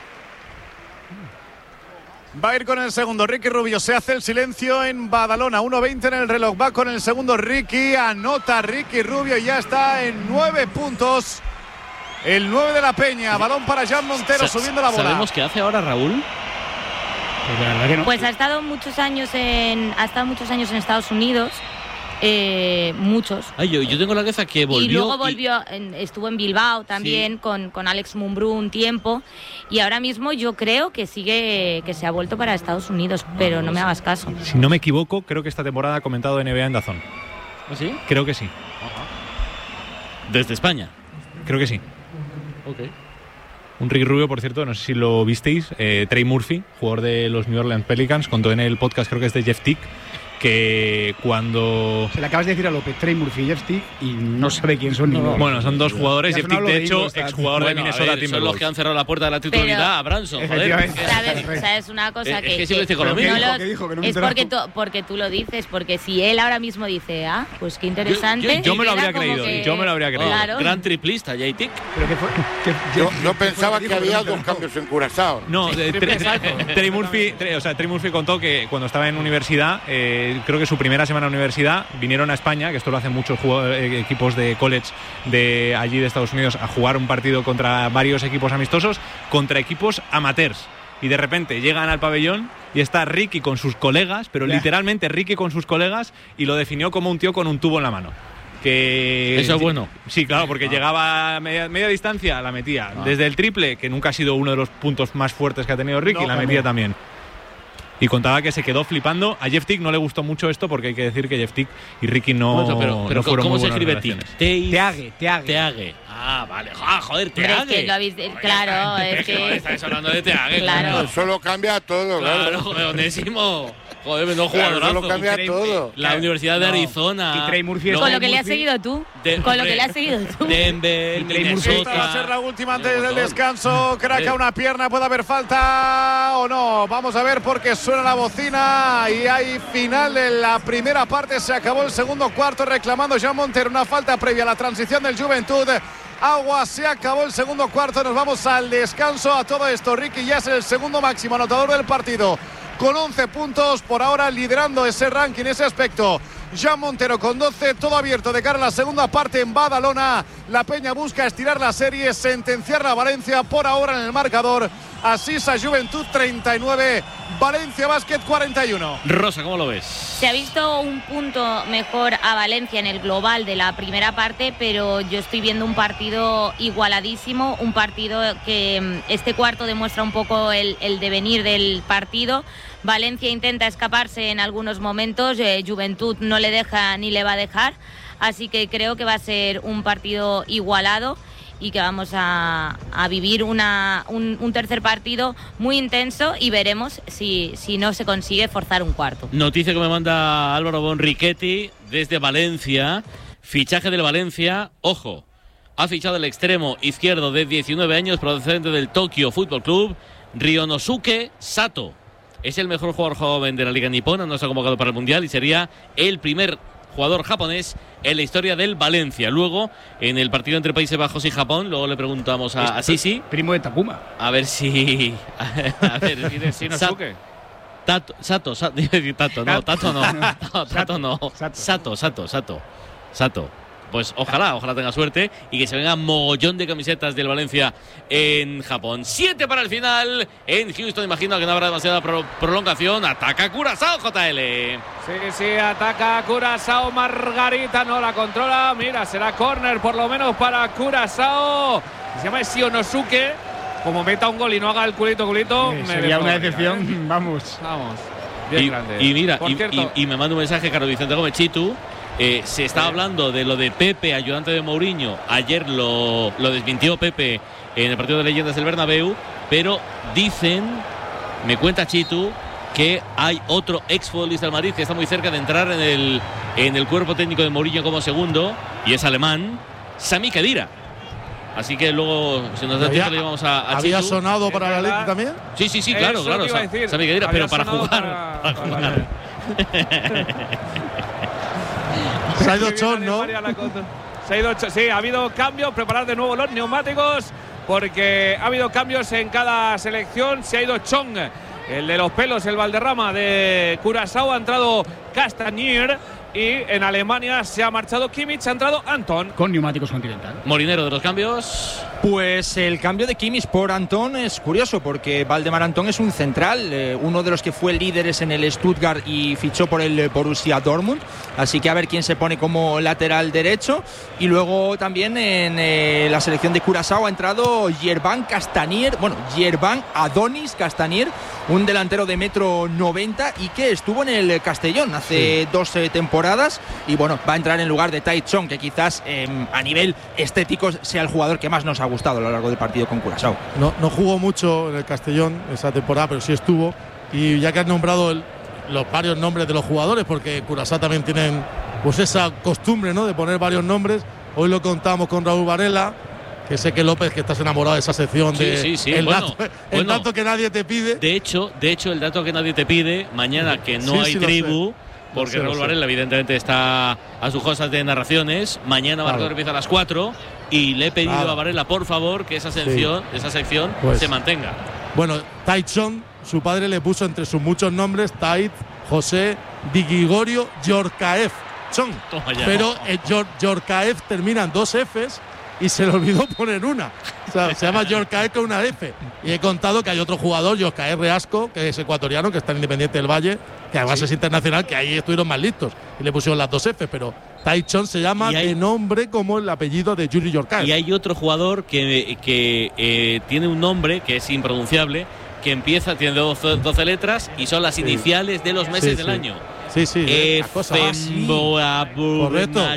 Va a ir con el segundo Ricky Rubio. Se hace el silencio en Badalona. uno veinte en el reloj. Va con el segundo Ricky. Anota Ricky Rubio. Ya está en nueve puntos. El nueve de la Peña. Balón para Jan Montero subiendo la bola.
¿Sabemos qué hace ahora Raúl?
Pues la verdad que no.
Pues ha estado muchos años en, ha estado muchos años en Estados Unidos. Eh, muchos.
Ay, yo, yo tengo la cabeza que volvió.
Y luego volvió, y... en, estuvo en Bilbao también sí. con, con Alex Mumbrú un tiempo. Y ahora mismo yo creo que sigue, que se ha vuelto para Estados Unidos, pero no me hagas caso.
Si no me equivoco, creo que esta temporada ha comentado N B A en DAZN.
¿Ah, sí?
Creo que sí.
Ajá. ¿Desde España?
Creo que sí.
Ok.
Un Ricky Rubio, por cierto, no sé si lo visteis, eh, Trey Murphy, jugador de los New Orleans Pelicans, contó en el podcast, creo que es de Jeff Tick, que cuando...
Se le acabas de decir a López, Trey Murphy y Jeff Tick, y no sabe quién son.
No,
ninguno.
Bueno, son dos jugadores. Jeff Tick, de hecho, exjugador
bueno,
de Minnesota
ver,
Timberwolves.
Son los que han cerrado la puerta de la titularidad a Branson, joder.
¿Sabes, ¿Sabes una cosa?
Es
que,
que siempre dice lo mismo.
No dijo, que no es porque, to, porque tú lo dices, porque si él ahora mismo dice, ah, pues qué interesante.
Yo, yo, yo me lo habría creído,
que...
yo me lo habría creído.
Claro.
Gran triplista, J. Tick.
Pero que fue, que,
yo, yo pensaba que había dos cambios en Curazao.
No, Trey Murphy, o sea, Trey Murphy contó que cuando estaba en universidad, eh, creo que su primera semana en universidad, vinieron a España, que esto lo hacen muchos eh, equipos de college de allí de Estados Unidos, a jugar un partido contra varios equipos amistosos, contra equipos amateurs. Y de repente llegan al pabellón y está Ricky con sus colegas, pero yeah. literalmente Ricky con sus colegas, y lo definió como un tío con un tubo en la mano. Que
eso es bueno.
Sí, claro, porque ah. llegaba a media, media distancia, la metía. Ah. Desde el triple, que nunca ha sido uno de los puntos más fuertes que ha tenido Ricky, no, la metía también. Y contaba que se quedó flipando. A Jeff Tick no le gustó mucho esto, porque hay que decir que Jeff Tick y Ricky no,
bueno, pero, pero
no fueron
¿cómo
muy
se escribe
Tick?
Teague, Teague.
Teague. Ah, vale. Ah, joder, Teague.
Es que lo habéis, claro, es que...
Estáis hablando de Teague.
Claro.
Solo cambia todo, claro.
Claro, joder, Onésimo. Joder, menos jugadorazo.
Claro, lo cambia
y Trey,
todo.
La no, Universidad de Arizona.
Y Trey Murphy.
Con lo que le has seguido tú. De, Con lo que le has seguido tú.
Denver,
Minnesota. Esta va a ser la última antes del descanso. Craca una pierna, puede haber falta o no. Vamos a ver porque suena la bocina y hay final de la primera parte. Se acabó el segundo cuarto reclamando Joan Montero una falta previa a la transición del Juventud. Agua, se acabó el segundo cuarto. Nos vamos al descanso. A todo esto, Ricky ya es el segundo máximo anotador del partido, con once puntos, por ahora liderando ese ranking, ese aspecto. Joan Montero con doce, todo abierto de cara a la segunda parte en Badalona. La Peña busca estirar la serie, sentenciar a Valencia por ahora en el marcador. Asisa Juventud treinta y nueve, Valencia Basket cuarenta y uno.
Rosa, ¿cómo lo ves?
Se ha visto un punto mejor a Valencia en el global de la primera parte, pero yo estoy viendo un partido igualadísimo, un partido que este cuarto demuestra un poco el, el devenir del partido. Valencia intenta escaparse en algunos momentos, eh, Juventud no le deja ni le va a dejar, así que creo que va a ser un partido igualado y que vamos a, a vivir una, un, un tercer partido muy intenso y veremos si, si no se consigue forzar un cuarto.
Noticia que me manda Álvaro Bonrichetti desde Valencia, fichaje del Valencia, ojo, ha fichado el extremo izquierdo de diecinueve años procedente del Tokyo Football Club, Ryonosuke Sato. Es el mejor jugador joven de la Liga Nipona, no está convocado para el Mundial y sería el primer jugador japonés en la historia del Valencia. Luego, en el partido entre Países Bajos y Japón, luego le preguntamos a, a Sisi.
Primo de Takuma.
A ver si... A ver,
¿y de Shinosuke?
Tato, Sato, Sato, Tato, no, Tato no, no, Tato no, Sato, Sato, Sato, Sato. Pues ojalá, ojalá tenga suerte y que se venga mogollón de camisetas del Valencia en Japón. Siete para el final en Houston. Imagino que no habrá demasiada pro prolongación. Ataca Curazao, J L.
Sí, sí, ataca Curazao. Margarita no la controla. Mira, será córner por lo menos para Curazao. Se llama Shinosuke. Como meta un gol y no haga el culito, culito.
Sí, me sería una decepción. ¿eh? Vamos.
Vamos. Bien
y,
grande.
Y mira, y, y, y me manda un mensaje Carlos Vicente Gómez Chitu. Eh, se está hablando de lo de Pepe, ayudante de Mourinho. Ayer lo, lo desmintió Pepe en el partido de leyendas del Bernabéu, pero dicen, me cuenta Chitu, que hay otro exfutbolista del Madrid que está muy cerca de entrar en el, en el cuerpo técnico de Mourinho como segundo, y es alemán, Sami Khedira. Así que luego, si nos da tiempo, le llevamos a, a
¿Había
Chitu.
sonado para la Leti también?
Sí, sí, sí, claro,
Eso
claro. Sami Khedira, pero para jugar. Para, para jugar.
Se ha ido Chon, ¿no?
Se ha ido Chon, sí, ha habido cambios, preparar de nuevo los neumáticos, porque ha habido cambios en cada selección. Se ha ido Chong, el de los pelos, el Valderrama de Curazao, ha entrado Castagnier. Y en Alemania se ha marchado Kimmich, ha entrado Anton.
Con neumáticos Continental.
Molinero, de los cambios.
Pues el cambio de Kimmich por Anton es curioso, porque Valdemar Anton es un central, eh, uno de los que fue líderes en el Stuttgart y fichó por el Borussia Dortmund. Así que a ver quién se pone como lateral derecho. Y luego también en eh, la selección de Curazao ha entrado Yerban Castagnier, bueno, Yerban Adonis Castagnier, un delantero de metro noventa y que estuvo en el Castellón hace sí. dos eh, temporadas. Y bueno, va a entrar en lugar de Tai Chong, que quizás eh, a nivel estético sea el jugador que más nos ha gustado a lo largo del partido con Curazao.
No, no jugó mucho en el Castellón esa temporada, pero sí estuvo. Y ya que has nombrado el, los varios nombres de los jugadores, porque Curazao también tienen pues esa costumbre, ¿no?, de poner varios nombres. Hoy lo contamos con Raúl Varela, que sé que López, que estás enamorado de esa sección de
sí, sí, sí.
El,
bueno,
dato, el
bueno,
dato que nadie te pide.
De hecho, de hecho, el dato que nadie te pide, mañana que no
sí,
hay
sí,
tribu, porque Raúl Varela evidentemente está a sus cosas de narraciones. Mañana claro. Marcador empieza a las cuatro y le he pedido claro. a Varela, por favor, que esa sección, sí. esa sección pues, se mantenga.
Bueno, Tai Chong, su padre le puso entre sus muchos nombres Tait, José, Digigorio, Yorkaev Chong. Pero eh, Yorkaev termina en dos Fs y se le olvidó poner una. O sea, se llama Yorkaev con una F. Y he contado que hay otro jugador, Yorkaev Reasco, que es ecuatoriano, que está en Independiente del Valle, que además sí. es internacional, que ahí estuvieron más listos y le pusieron las dos F, pero Tai Chong se llama hay, de nombre como el apellido de Yuri Yorkaev.
Y hay otro jugador que, que eh, tiene un nombre que es impronunciable, que empieza, tiene doce, doce letras y son las sí. iniciales de los meses sí, del
sí.
año.
Sí, sí.
F ah, sí.
Correcto.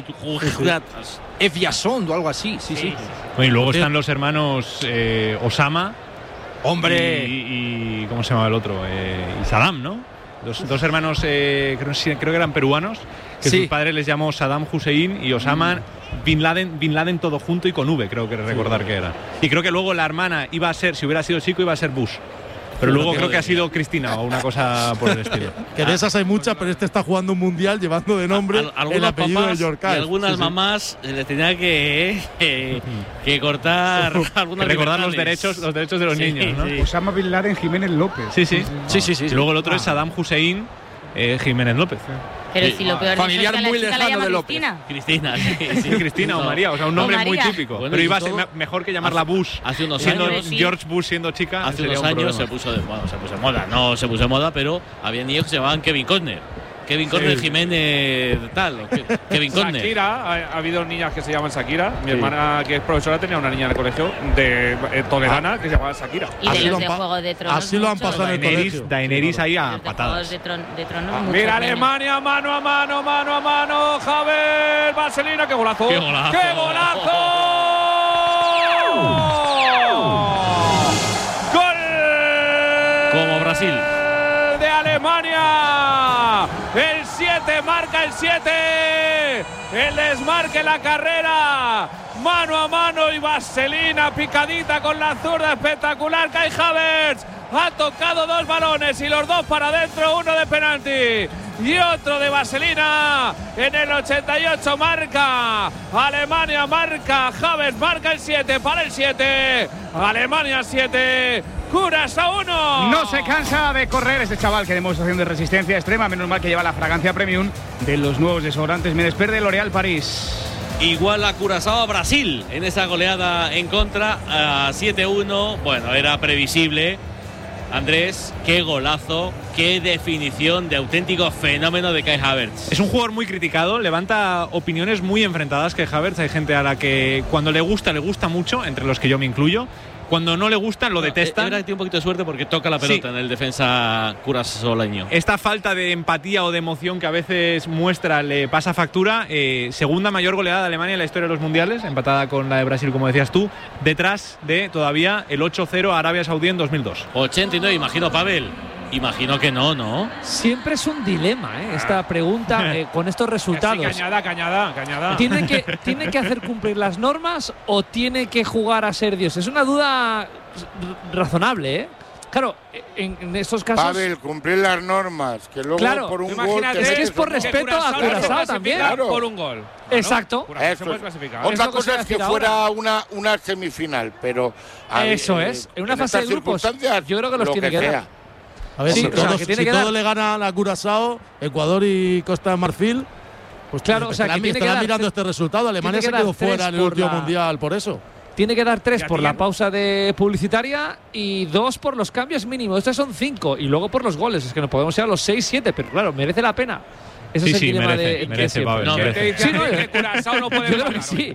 Efiasond o algo así, sí, sí. sí.
Bueno, y luego están los hermanos eh, Osama.
¡Hombre!
Y, y ¿cómo se llama el otro? Eh, y Saddam, ¿no? Dos, dos hermanos, eh, creo, creo que eran peruanos, que sí. Sus padres les llamó Saddam Hussein y Osama mm. Bin Laden, Bin Laden todo junto y con V, creo que recordar sí. que era. Y creo que luego la hermana iba a ser, si hubiera sido chico, iba a ser Bush. Pero luego creo que ha sido Cristina o una cosa por el estilo.
Que de esas hay muchas, pero este está jugando un mundial llevando de nombre Al, el apellido de Yorkshire.
Y algunas sí, sí. mamás les tenía que, eh, que cortar algunas
recordar los derechos, los derechos de los sí, niños, ¿no?
Sí. Osama Bin Laden Jiménez López.
Sí, sí.
Sí, sí, sí.
Y luego el otro ah. es Saddam Hussein eh, Jiménez López.
Pero si lo peor
familiar
es que
muy
la chica
lejano
la
de López.
Cristina.
Cristina, sí,
sí, Cristina no. o María, o sea, un nombre muy típico. Bueno, pero iba a ser todo, mejor que llamarla Bush.
Hace unos
siendo
años,
George Bush siendo chica.
Hace unos años se puso de bueno, se puso de moda, no se puso de moda, pero había niños que se llamaban Kevin Costner. Kevin Costner, sí. Jiménez, tal. Kevin Costner.
Shakira, ha, ha habido niñas que se llaman Shakira. Mi sí. hermana, que es profesora, tenía una niña en el colegio de eh, toledana ah. que se llamaba Shakira.
Y de los de Juego de Tronos.
Así lo han pasado en el colegio.
Daenerys ahí a patadas.
De, tron, de tronos,
ah, mira Alemania, mano a mano, mano a mano. Javier, Vaselina, qué golazo.
¡Qué golazo!
¡Qué golazo! ¡Gol!
Como Brasil.
De Alemania. El siete marca el siete. El desmarque, la carrera. Mano a mano y Vaselina picadita con la zurda espectacular. Kai Havertz ha tocado dos balones y los dos para adentro. Uno de penalti y otro de Vaselina. En el ochenta y ocho marca Alemania, marca Havertz, marca el siete para el siete. Alemania siete. Curazao uno.
No se cansa de correr este chaval, que demostración de resistencia extrema. Menos mal que lleva la fragancia premium de los nuevos desodorantes Medesper de L'Oréal París.
Igual a Curazao a Brasil en esa goleada en contra a siete uno. Bueno, era previsible. Andrés, qué golazo, qué definición de auténtico fenómeno de Kai Havertz.
Es un jugador muy criticado, levanta opiniones muy enfrentadas Kai Havertz. Hay gente a la que cuando le gusta, le gusta mucho, entre los que yo me incluyo. Cuando no le gustan, lo detestan.
Ahora tiene un poquito de suerte porque toca la pelota sí. en el defensa curaçaoleño.
Esta falta de empatía o de emoción que a veces muestra le pasa factura. Eh, segunda mayor goleada de Alemania en la historia de los mundiales, empatada con la de Brasil, como decías tú, detrás de todavía el ocho cero a Arabia Saudí en dos mil dos.
ochenta y nueve, imagino, Pavel. Imagino que no, ¿no?
Siempre es un dilema, ¿eh? Esta pregunta eh, con estos resultados.
Sí, cañada, cañada, cañada.
¿Tiene que, ¿Tiene que hacer cumplir las normas o tiene que jugar a ser Dios? Es una duda razonable, ¿eh? Claro, en, en estos casos.
Pavel, cumplir las normas, que luego
claro,
por un gol.
Es que es por respeto a Curazao también.
Claro. Por un gol.
¿No? Exacto.
Eso es. Otra es cosa es que fuera una, una semifinal, pero.
Eso ver, es. En una en fase de grupos, yo creo que los tiene que, que dar.
A ver,
sí,
si,
o sea,
todos,
que tiene
si
que
todo
dar...
le gana a la Curazao, Ecuador y Costa de Marfil, pues
claro, o sea, que tiene que dar
mirando este resultado. Alemania se quedó fuera en el último la... mundial por eso.
Tiene que dar tres por la pausa de publicitaria y dos por los cambios mínimos. Estos son cinco y luego por los goles. Es que nos podemos ir a los seis, siete, pero claro, merece la pena. Ese
sí,
es el
sí,
dilema
merece,
de
merece, Pavel,
no,
merece.
Sí, no, que Curazao no puede ganar.
Sí.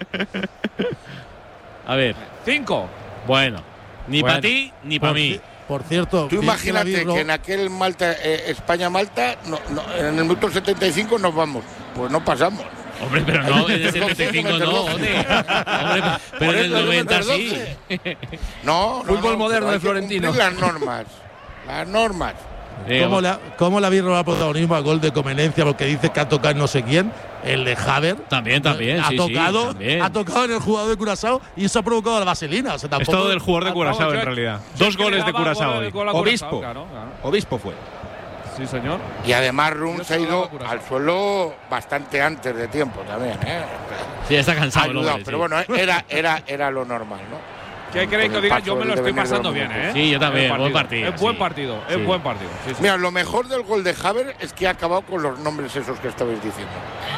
A ver,
cinco.
Bueno, ni
bueno,
para ti ni para mí.
Por cierto,
tú imagínate que en aquel Malta, eh, España-Malta, no, no, en el minuto setenta y cinco nos vamos. Pues no pasamos.
Hombre, pero no, en el setenta y cinco no, hombre. Hombre, pero en el noventa sí.
No, no,
fútbol
no,
moderno de Florentino.
Las normas, las normas.
¿Cómo le, ¿Cómo le habéis robado protagonismo al gol de Comenencia? Porque dice que ha tocado no sé quién, el de Havertz.
También, también.
Ha
sí,
tocado,
sí, también.
ha tocado en el jugador de Curazao y eso ha provocado la vaselina. O sea, tampoco...
Es todo del jugador de Curazao en realidad. Dos goles de Curazao hoy.
Obispo. Claro, claro. Obispo fue.
Sí, señor.
Y además Run se ha ido al suelo bastante antes de tiempo también, ¿eh?
Sí, está cansado.
Ayudado, pero bueno, era, era, era lo normal, ¿no?
¿Qué queréis que os diga? Yo me lo estoy pasando bien, ¿eh?
Sí, yo también.
Es
buen partido.
Es buen partido.
Sí.
Es buen partido. Sí, sí.
Mira, lo mejor del gol de Havertz es que ha acabado con los nombres esos que estabais diciendo.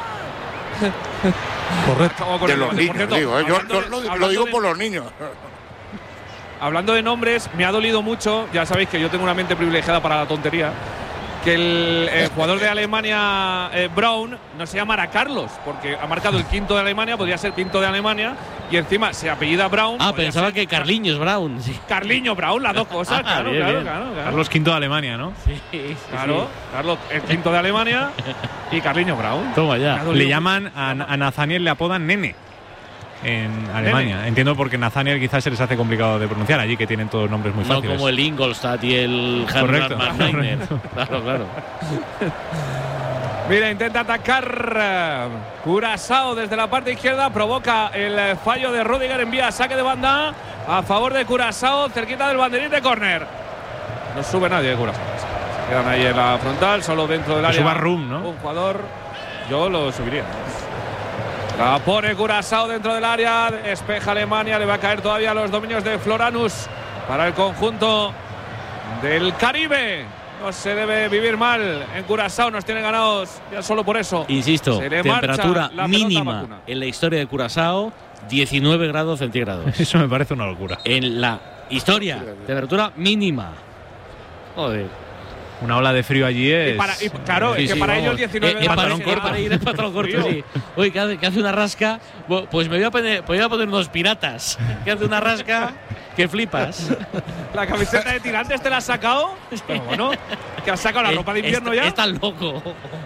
Correcto.
De los niños, cierto, digo, ¿eh? Yo lo, lo, lo digo de, por los niños.
Hablando de nombres, me ha dolido mucho. Ya sabéis que yo tengo una mente privilegiada para la tontería. Que el, el jugador de Alemania, eh, Brown, no se llamara Carlos, porque ha marcado el quinto de Alemania, podría ser quinto de Alemania, y encima se apellida Brown.
Ah, pensaba que Carliños Brown. Sí.
Carliño Brown, las dos cosas, ah, claro,
bien,
claro,
bien.
claro, claro.
Carlos quinto de Alemania, ¿no?
Sí, sí
claro.
Sí.
Carlos, el quinto de Alemania y Carliño Brown.
Toma ya.
Le llaman a, a Nathaniel, le apodan Nene. en Alemania. Nene. Entiendo porque Nathaniel quizás se les hace complicado de pronunciar allí, que tienen todos nombres muy
no
fáciles.
No como el Ingolstadt y el Hermann Mannheim. Claro, claro.
Mira, intenta atacar Curazao desde la parte izquierda, provoca el fallo de Rudiger, envía saque de banda a favor de Curazao, cerquita del banderín de córner. No sube nadie de Curazao. Se quedan ahí en la frontal, solo dentro del área.
Suba Rum, ¿no?
Un jugador, yo lo subiría. La pone Curazao dentro del área, despeja Alemania, le va a caer todavía los dominios de Floranus para el conjunto del Caribe. No se debe vivir mal en Curazao, nos tienen ganados ya solo por eso.
Insisto, temperatura mínima en la historia de Curazao, diecinueve grados centígrados.
Eso me parece una locura.
En la historia, temperatura mínima. Joder.
Una ola de frío allí es.
Y para, y, claro, sí, es que sí, para vamos. ellos diecinueve
eh, grados. Eh, para ir en patrón corto, sí. Oye, que hace, que hace una rasca. Pues me voy a poner, voy a poner unos piratas. Que hace una rasca que flipas.
La camiseta de tirantes te la has sacado. Pero bueno, que has sacado la ropa de invierno
es,
ya.
Estás loco.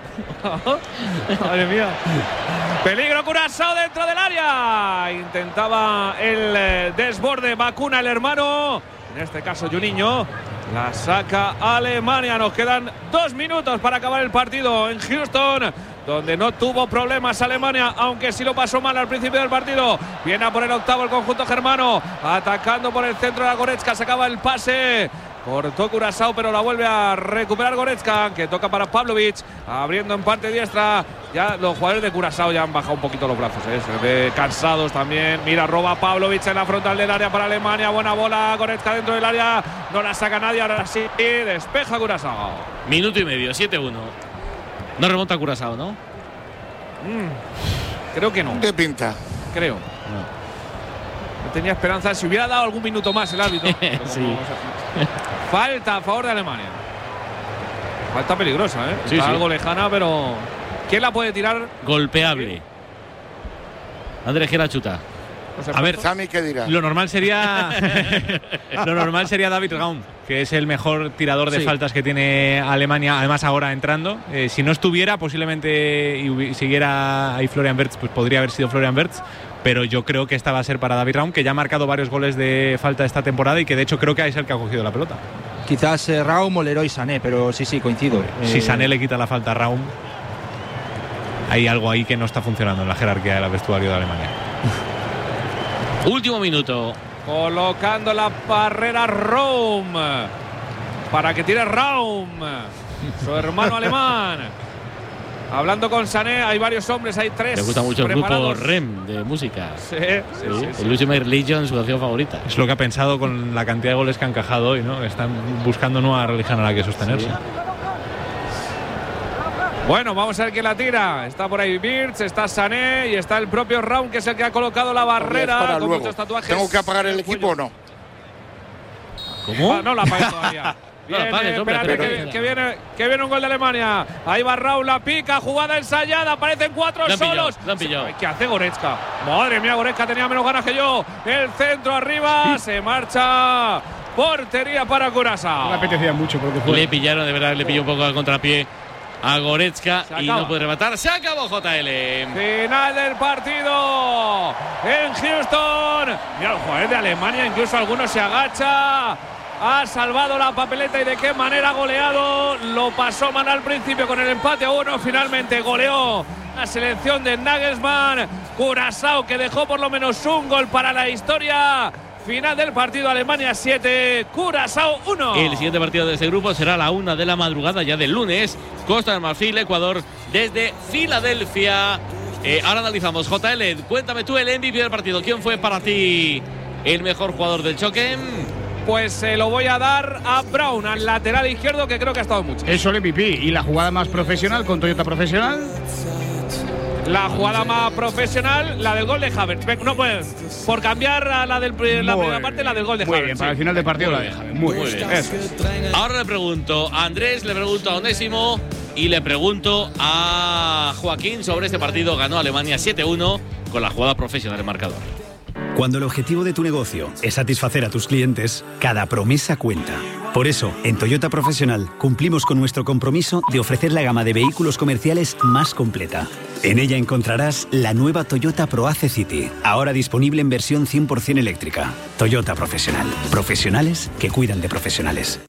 Madre mía. Peligro Curazao dentro del área. Intentaba el desborde, vacuna el hermano. En este caso, Juninho. La saca Alemania. Nos quedan dos minutos para acabar el partido en Houston, donde no tuvo problemas Alemania, aunque sí lo pasó mal al principio del partido. Viene a por el octavo el conjunto germano, atacando por el centro de la Goretzka. Se acaba el pase. Cortó Curazao, pero la vuelve a recuperar Goretzka, que toca para Pavlovic, abriendo en parte diestra. Ya los jugadores de Curazao ya han bajado un poquito los brazos, ¿eh? Se ve cansados también. Mira, roba Pavlovic en la frontal del área para Alemania. Buena bola, Goretzka dentro del área. No la saca nadie, ahora sí despeja Curazao.
Minuto y medio, siete uno. No remonta Curazao, ¿no?
Mm, creo que no.
¿Qué pinta?
Creo. No. No tenía esperanza. Si hubiera dado algún minuto más el árbitro.
Sí.
Falta a favor de Alemania. Falta peligrosa, ¿eh?
Sí,
Está
sí.
algo lejana, pero ¿quién la puede tirar?
Golpeable. Andrés Gerachuta.
A ver,
Sami, ¿qué dirá?
Lo normal sería lo normal sería David Raum, que es el mejor tirador de
sí.
faltas que tiene Alemania, además ahora entrando. Eh, si no estuviera, posiblemente y siguiera ahí Florian Wirtz, pues podría haber sido Florian Wirtz. Pero yo creo que esta va a ser para David Raum, que ya ha marcado varios goles de falta esta temporada y que de hecho creo que es el que ha cogido la pelota.
Quizás eh, Raum o Leroy Sané, pero sí, sí, coincido.
Si
eh...
Sané le quita la falta a Raum, hay algo ahí que no está funcionando en la jerarquía del vestuario de Alemania.
Último minuto.
Colocando la barrera Raum para que tire Raum, su hermano alemán. Hablando con Sané, hay varios hombres, hay tres.
Me gusta mucho el grupo
preparados.
R E M de música.
Sí, sí,
sí,
sí, sí.
El Ultimate Religion, su canción favorita.
Es lo que ha pensado con la cantidad de goles que han encajado hoy, ¿no? Están buscando nueva religión a la que sostenerse.
Sí.
Bueno, vamos a ver quién la tira. Está por ahí Wirtz, está Sané y está el propio Raum, que es el que ha colocado la barrera
para
con
luego.
muchos tatuajes.
¿Tengo que apagar el equipo o no?
¿Cómo?
Ah, no la apagué todavía. Viene,
no, apagues, hombre,
espérate,
pero,
que, que, viene, que viene un gol de Alemania. Ahí va Raúl, la pica, jugada ensayada, aparecen cuatro
la
solos.
Pillado, la han pillado.
¿Qué hace Goretzka? Madre mía, Goretzka tenía menos ganas que yo. El centro arriba, sí. Se marcha. Portería para Curazao.
No me apetecía mucho porque fue.
Le pillaron, de verdad, le pilló un poco al contrapié a Goretzka y no puede rematar. Se acabó J L.
Final del partido en Houston. Mira, los jugadores de Alemania, incluso algunos se agacha. Ha salvado la papeleta y de qué manera goleado. Lo pasó mal al principio con el empate a uno. Finalmente goleó la selección de Nagelsmann. Curazao, que dejó por lo menos un gol para la historia. Final del partido, Alemania siete, Curazao uno.
El siguiente partido de este grupo será a la una de la madrugada ya del lunes. Costa del Marfil, Ecuador, desde Filadelfia. Eh, ahora analizamos. J L, cuéntame tú el M V P del partido. ¿Quién fue para ti el mejor jugador del choque?
Pues se lo voy a dar a Brown, al lateral izquierdo, que creo que ha estado mucho.
Eso el M V P. ¿Y la jugada más profesional con Toyota Profesional?
La jugada más profesional, la del gol de Havertz. No puedes, por cambiar a la de la primera parte, la del gol de
Muy
Havertz.
bien, para
sí.
el final del partido la de Havertz. Muy,
Muy
bien.
bien.
Eso es.
Ahora le pregunto a Andrés, le pregunto a Onésimo y le pregunto a Joaquín sobre este partido. Ganó Alemania siete uno con la jugada profesional del marcador.
Cuando el objetivo de tu negocio es satisfacer a tus clientes, cada promesa cuenta. Por eso, en Toyota Profesional cumplimos con nuestro compromiso de ofrecer la gama de vehículos comerciales más completa. En ella encontrarás la nueva Toyota ProAce City, ahora disponible en versión cien por ciento eléctrica. Toyota Profesional. Profesionales que cuidan de profesionales.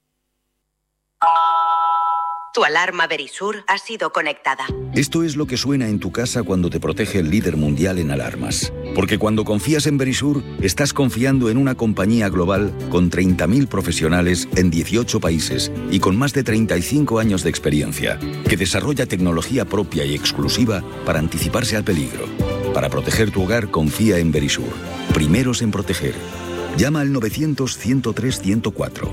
Tu alarma Verisur ha sido conectada.
Esto es lo que suena en tu casa cuando te protege el líder mundial en alarmas. Porque cuando confías en Verisur, estás confiando en una compañía global con treinta mil profesionales en dieciocho países y con más de treinta y cinco años de experiencia, que desarrolla tecnología propia y exclusiva para anticiparse al peligro. Para proteger tu hogar, confía en Verisur. Primeros en proteger. Llama al novecientos, ciento tres, ciento cuatro.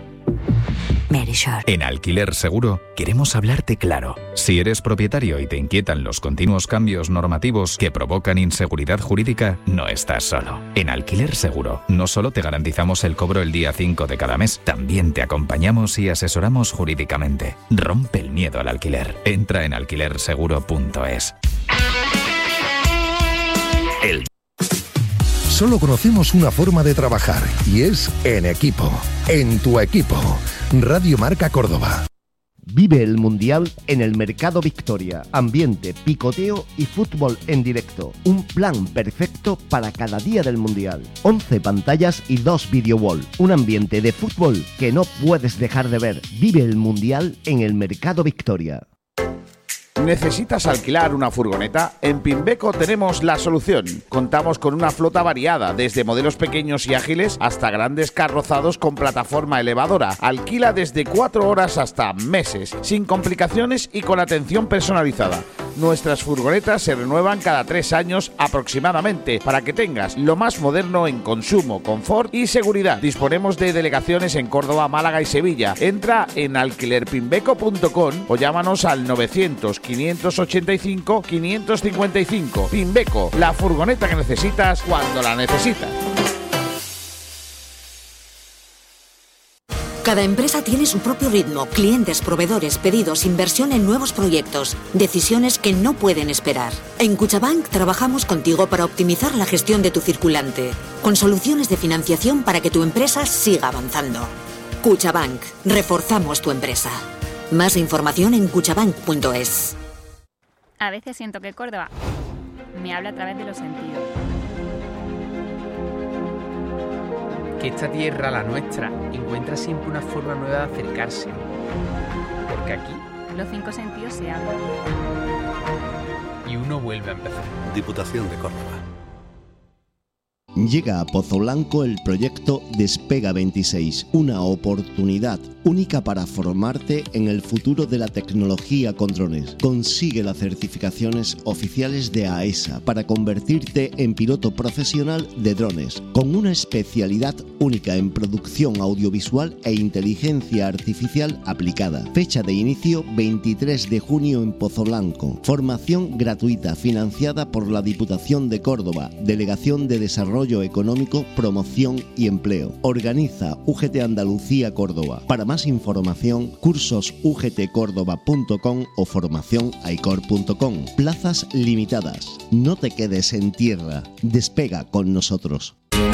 En Alquiler Seguro queremos hablarte claro. Si eres propietario y te inquietan los continuos cambios normativos que provocan inseguridad jurídica, no estás solo. En Alquiler Seguro no solo te garantizamos el cobro el día cinco de cada mes, también te acompañamos y asesoramos jurídicamente. Rompe el miedo al alquiler. Entra en alquiler seguro punto es.
El Solo conocemos una forma de trabajar y es en equipo. En tu equipo. Radio Marca Córdoba.
Vive el Mundial en el Mercado Victoria. Ambiente, picoteo y fútbol en directo. Un plan perfecto para cada día del Mundial. once pantallas y dos video wall. Un ambiente de fútbol que no puedes dejar de ver. Vive el Mundial en el Mercado Victoria.
¿Necesitas alquilar una furgoneta? En Pimbeco tenemos la solución. Contamos con una flota variada, desde modelos pequeños y ágiles hasta grandes carrozados con plataforma elevadora. Alquila desde cuatro horas hasta meses, sin complicaciones y con atención personalizada. Nuestras furgonetas se renuevan cada tres años aproximadamente, para que tengas lo más moderno en consumo, confort y seguridad. Disponemos de delegaciones en Córdoba, Málaga y Sevilla. Entra en alquiler pimbeco punto com o llámanos al novecientos, quinientos ochenta y cinco, quinientos cincuenta y cinco. Pimbeco, la furgoneta que necesitas cuando la necesitas.
Cada empresa tiene su propio ritmo, clientes, proveedores, pedidos, inversión en nuevos proyectos, decisiones que no pueden esperar. En Cuchabank trabajamos contigo para optimizar la gestión de tu circulante, con soluciones de financiación para que tu empresa siga avanzando. Cuchabank, reforzamos tu empresa. Más información en cuchabank punto es.
A veces siento que Córdoba me habla a través de los sentidos.
Que esta tierra, la nuestra, encuentra siempre una forma nueva de acercarse. Porque aquí
los cinco sentidos se abren.
Y uno vuelve a empezar.
Diputación de Córdoba.
Llega a Pozo Blanco el proyecto Despega veintiséis, una oportunidad única para formarte en el futuro de la tecnología con drones. Consigue las certificaciones oficiales de AESA para convertirte en piloto profesional de drones, con una especialidad única en producción audiovisual e inteligencia artificial aplicada. Fecha de inicio veintitrés de junio en Pozo Blanco. Formación gratuita financiada por la Diputación de Córdoba, Delegación de Desarrollo Económico, Promoción y Empleo. Organiza U G T Andalucía Córdoba. Para más información, cursos u g t córdoba punto com o formación aicor punto com. Plazas limitadas. No te quedes en tierra. Despega con nosotros.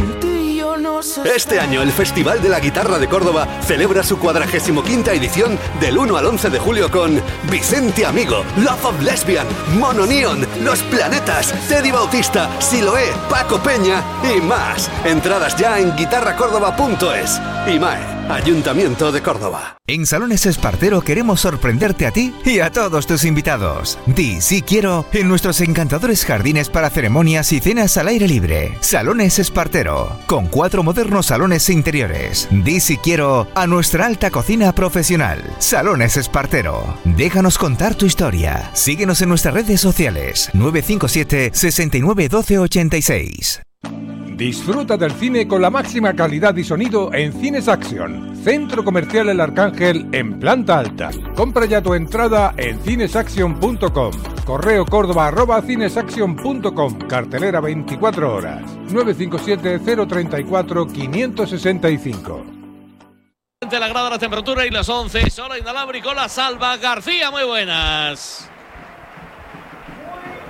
Este año el Festival de la Guitarra de Córdoba celebra su cuadragésimo quinta edición del uno al once de julio con Vicente Amigo, Love of Lesbian, Mono Neon, Los Planetas, Teddy Bautista, Siloé, Paco Peña y más. Entradas ya en guitarra córdoba punto es. IMAE, Ayuntamiento de Córdoba.
En Salones Espartero queremos sorprenderte a ti y a todos tus invitados. Di sí quiero en nuestros encantadores jardines para ceremonias y cenas al aire libre. Salones Espartero, con cuatro modernos salones interiores. Di sí quiero a nuestra alta cocina profesional. Salones Espartero. Déjanos contar tu historia. Síguenos en nuestras redes sociales. nueve cinco siete, seis nueve uno dos ochenta y seis.
Disfruta del cine con la máxima calidad y sonido en Cines Action, Centro Comercial El Arcángel en planta alta. Compra ya tu entrada en cinesaction punto com. Correo córdoba arroba cinesaction punto com. Cartelera veinticuatro horas. nueve cinco siete, cero tres cuatro, cinco seis cinco.
La grada, la temperatura y las once. Sola inalámbrico, la salva García. Muy buenas.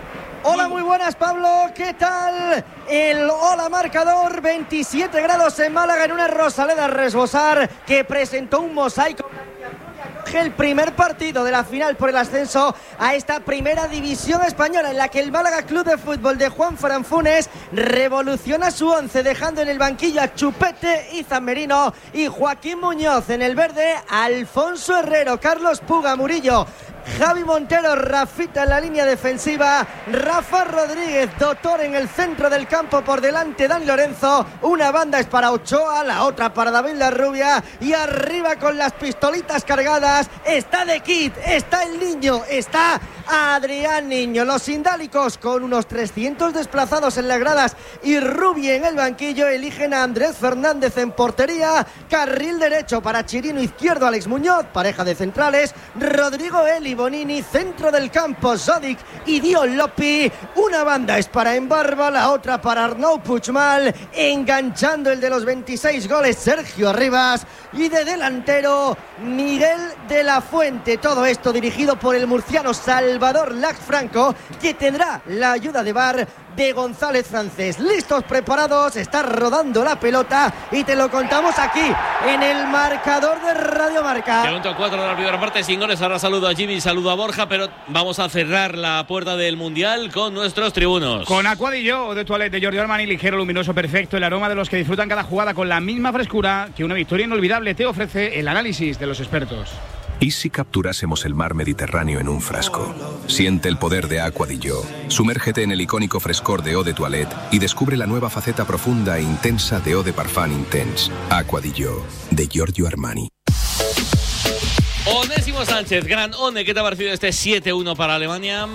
Hola, muy buenas, Pablo. ¿Qué tal? El hola marcador, veintisiete grados en Málaga en una Rosaleda Resbosar que presentó un mosaico. El primer partido de la final por el ascenso a esta primera división española, en la que el Málaga Club de Fútbol de Juan Fran Funes revoluciona su once, dejando en el banquillo a Chupete y Zammerino y Joaquín Muñoz. En el verde, Alfonso Herrero, Carlos Puga, Murillo, Javi Montero, Rafita en la línea defensiva, Rafa Rodríguez, Doctor en el centro del campo, por delante Dani Lorenzo. Una banda es para Ochoa, la otra para David Larrubia, y arriba con las pistolitas cargadas está De Kid, está el Niño, está Adrián Niño. Los sindálicos, con unos trescientos desplazados en las gradas y Rubi en el banquillo, eligen a Andrés Fernández en portería, carril derecho para Chirino, izquierdo Alex Muñoz, pareja de centrales Rodrigo Eli Bonini, centro del campo Zodic y Dion Lopi. Una banda es para Embarba, la otra para Arnau Puigmal, enganchando el de los veintiséis goles Sergio Rivas, y de delantero Miguel de la Fuente. Todo esto dirigido por el murciano Salvador Lax Franco, que tendrá la ayuda de V A R de González Francés. Listos, preparados, está rodando la pelota y te lo contamos aquí en el marcador de Radio Marca.
Minuto cuatro de la primera parte, sin goles. Ahora saludo a Jimmy, saludo a Borja, pero vamos a cerrar la puerta del Mundial con nuestros tribunos.
Con Aquadillo de Toilette de Giorgio Armani, ligero, luminoso, perfecto, el aroma de los que disfrutan cada jugada con la misma frescura que una victoria inolvidable te ofrece el análisis de los expertos.
¿Y si capturásemos el mar Mediterráneo en un frasco? Siente el poder de Aquadillo. Sumérgete en el icónico frescor de Eau de Toilette y descubre la nueva faceta profunda e intensa de Eau de Parfum Intense. Aquadillo, de Giorgio Armani.
Onésimo Sánchez, gran One, ¿qué te ha parecido este siete uno para Alemania?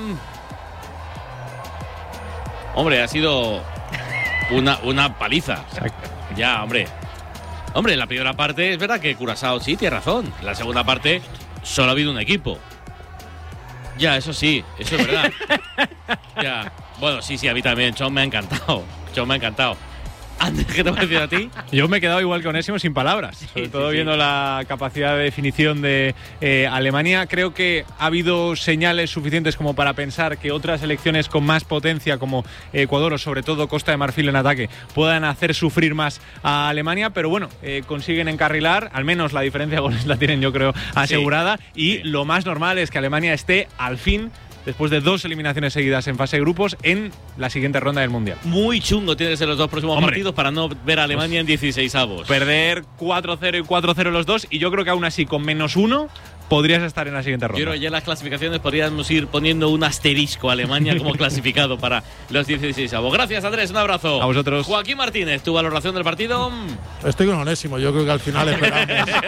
Hombre, ha sido una, una paliza. Ya, hombre. Hombre, en la primera parte es verdad que Curazao sí tiene razón. En la segunda parte solo ha habido un equipo. Ya, eso sí, eso es verdad. Ya. Bueno, sí, sí, a mí también. Chon me ha encantado. Chon me ha encantado. Andrés, ¿qué te ha parecido a ti?
Yo me he quedado igual que Onésimo, sin palabras. Sobre sí, todo sí, viendo sí. la capacidad de definición de eh, Alemania. Creo que ha habido señales suficientes como para pensar que otras selecciones con más potencia, como Ecuador o sobre todo Costa de Marfil en ataque, puedan hacer sufrir más a Alemania. Pero bueno, eh, consiguen encarrilar. Al menos la diferencia de goles la tienen, yo creo, asegurada. Sí, y sí. lo más normal es que Alemania esté al fin, después de dos eliminaciones seguidas en fase de grupos, en la siguiente ronda del Mundial.
Muy chungo tiene que ser los dos próximos Hombre. partidos para no ver a Alemania pues, en dieciseisavos.
Perder cuatro cero y cuatro cero los dos, y yo creo que aún así con menos uno podrías estar en la siguiente ronda.
Yo creo que ya en las clasificaciones podríamos ir poniendo un asterisco a Alemania como clasificado para los dieciseisavos. Gracias, Andrés, un abrazo.
A vosotros.
Joaquín Martínez, ¿tu valoración del partido?
Estoy con Onésimo, yo creo que al final esperamos.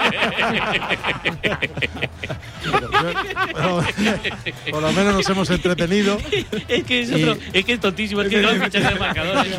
pero, pero, por lo menos nos hemos entretenido.
Es que es, otro, y, es, que es tontísimo, es que no hay fichas de marcadores.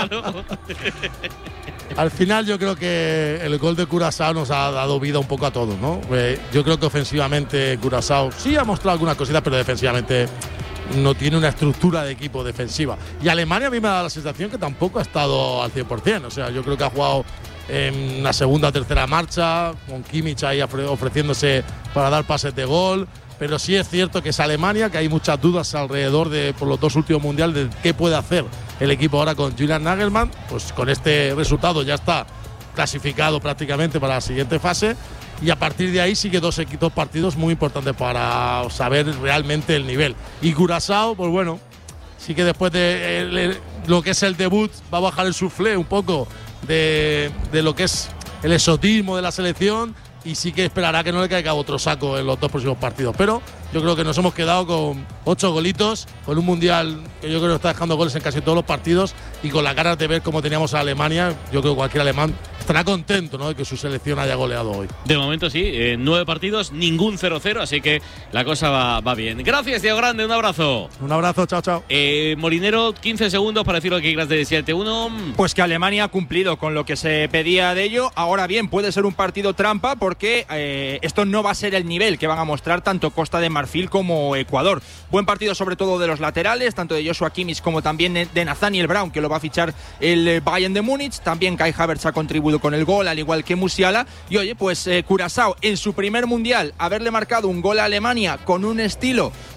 Al final yo creo que el gol de Curazao nos ha dado vida un poco a todos, ¿no? Eh, yo creo que ofensivamente Curazao sí ha mostrado algunas cositas, pero defensivamente no tiene una estructura de equipo defensiva. Y Alemania a mí me da la sensación que tampoco ha estado al cien por cien. O sea, yo creo que ha jugado en la segunda o tercera marcha, con Kimmich ahí ofreciéndose para dar pases de gol. Pero sí es cierto que es Alemania, que hay muchas dudas alrededor de, por los dos últimos mundiales, de qué puede hacer el equipo ahora con Julian Nagelsmann. Pues con este resultado ya está clasificado prácticamente para la siguiente fase. Y a partir de ahí sí que dos, dos partidos muy importantes para saber realmente el nivel. Y Curazao, pues bueno, sí que después de el, el, lo que es el debut va a bajar el soufflé un poco de, de lo que es el exotismo de la selección. Y sí que esperará que no le caiga otro saco en los dos próximos partidos. Pero yo creo que nos hemos quedado con ocho golitos, con un mundial que yo creo que está dejando goles en casi todos los partidos, y con las ganas de ver cómo teníamos a Alemania. Yo creo que cualquier alemán estará contento, ¿no?, de que su selección haya goleado hoy.
De momento sí, eh, nueve partidos, ningún cero cero, así que la cosa va, va bien. Gracias, Diego Grande, un abrazo.
Un abrazo, chao, chao.
Eh, Molinero, quince segundos para decir lo que quieras de siete uno.
Pues que Alemania ha cumplido con lo que se pedía de ello. Ahora bien, puede ser un partido trampa porque eh, esto no va a ser el nivel que van a mostrar tanto Costa de Marfil como Ecuador. Buen partido sobre todo de los laterales, tanto de Joshua Kimmich como también de Nathaniel Brown, que lo va a fichar el Bayern de Múnich. También Kai Havertz ha contribuido con el gol, al igual que Musiala. Y oye, pues eh, Curazao en su primer mundial, haberle marcado un gol a Alemania con un estilo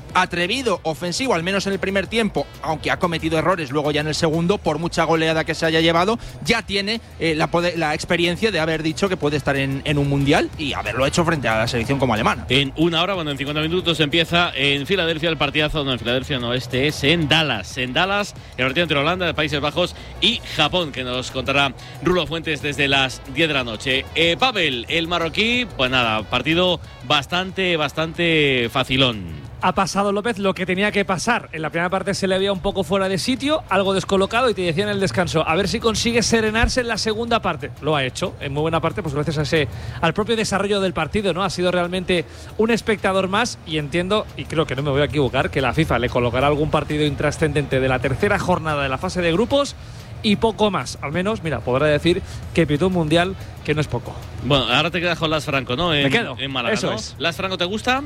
atrevido, ofensivo, al menos en el primer tiempo, aunque ha cometido errores luego ya en el segundo, por mucha goleada que se haya llevado, ya tiene eh, la, la experiencia de haber dicho que puede estar en, en un mundial y haberlo hecho frente a la selección como alemana.
En una hora, bueno, en cincuenta minutos empieza en Filadelfia el partidazo, no, en Filadelfia no, este es en Dallas, en Dallas, el partido entre Holanda, Países Bajos y Japón, que nos contará Rulo Fuentes desde las diez de la noche. Eh, Pavel, el marroquí, pues nada, partido bastante, bastante facilón.
Ha pasado López lo que tenía que pasar. En la primera parte se le veía un poco fuera de sitio, algo descolocado, y te decía en el descanso, a ver si consigue serenarse en la segunda parte. Lo ha hecho, en muy buena parte, pues gracias a ese, al propio desarrollo del partido, ¿no? Ha sido realmente un espectador más, y entiendo, y creo que no me voy a equivocar, que la FIFA le colocará algún partido intrascendente de la tercera jornada de la fase de grupos y poco más. Al menos, mira, podrá decir que pitó un mundial, que no es poco.
Bueno, ahora te quedas con Las Franco, ¿no? En,
me quedo,
en Málaga,
eso
¿no?
es.
¿Las Franco te gusta?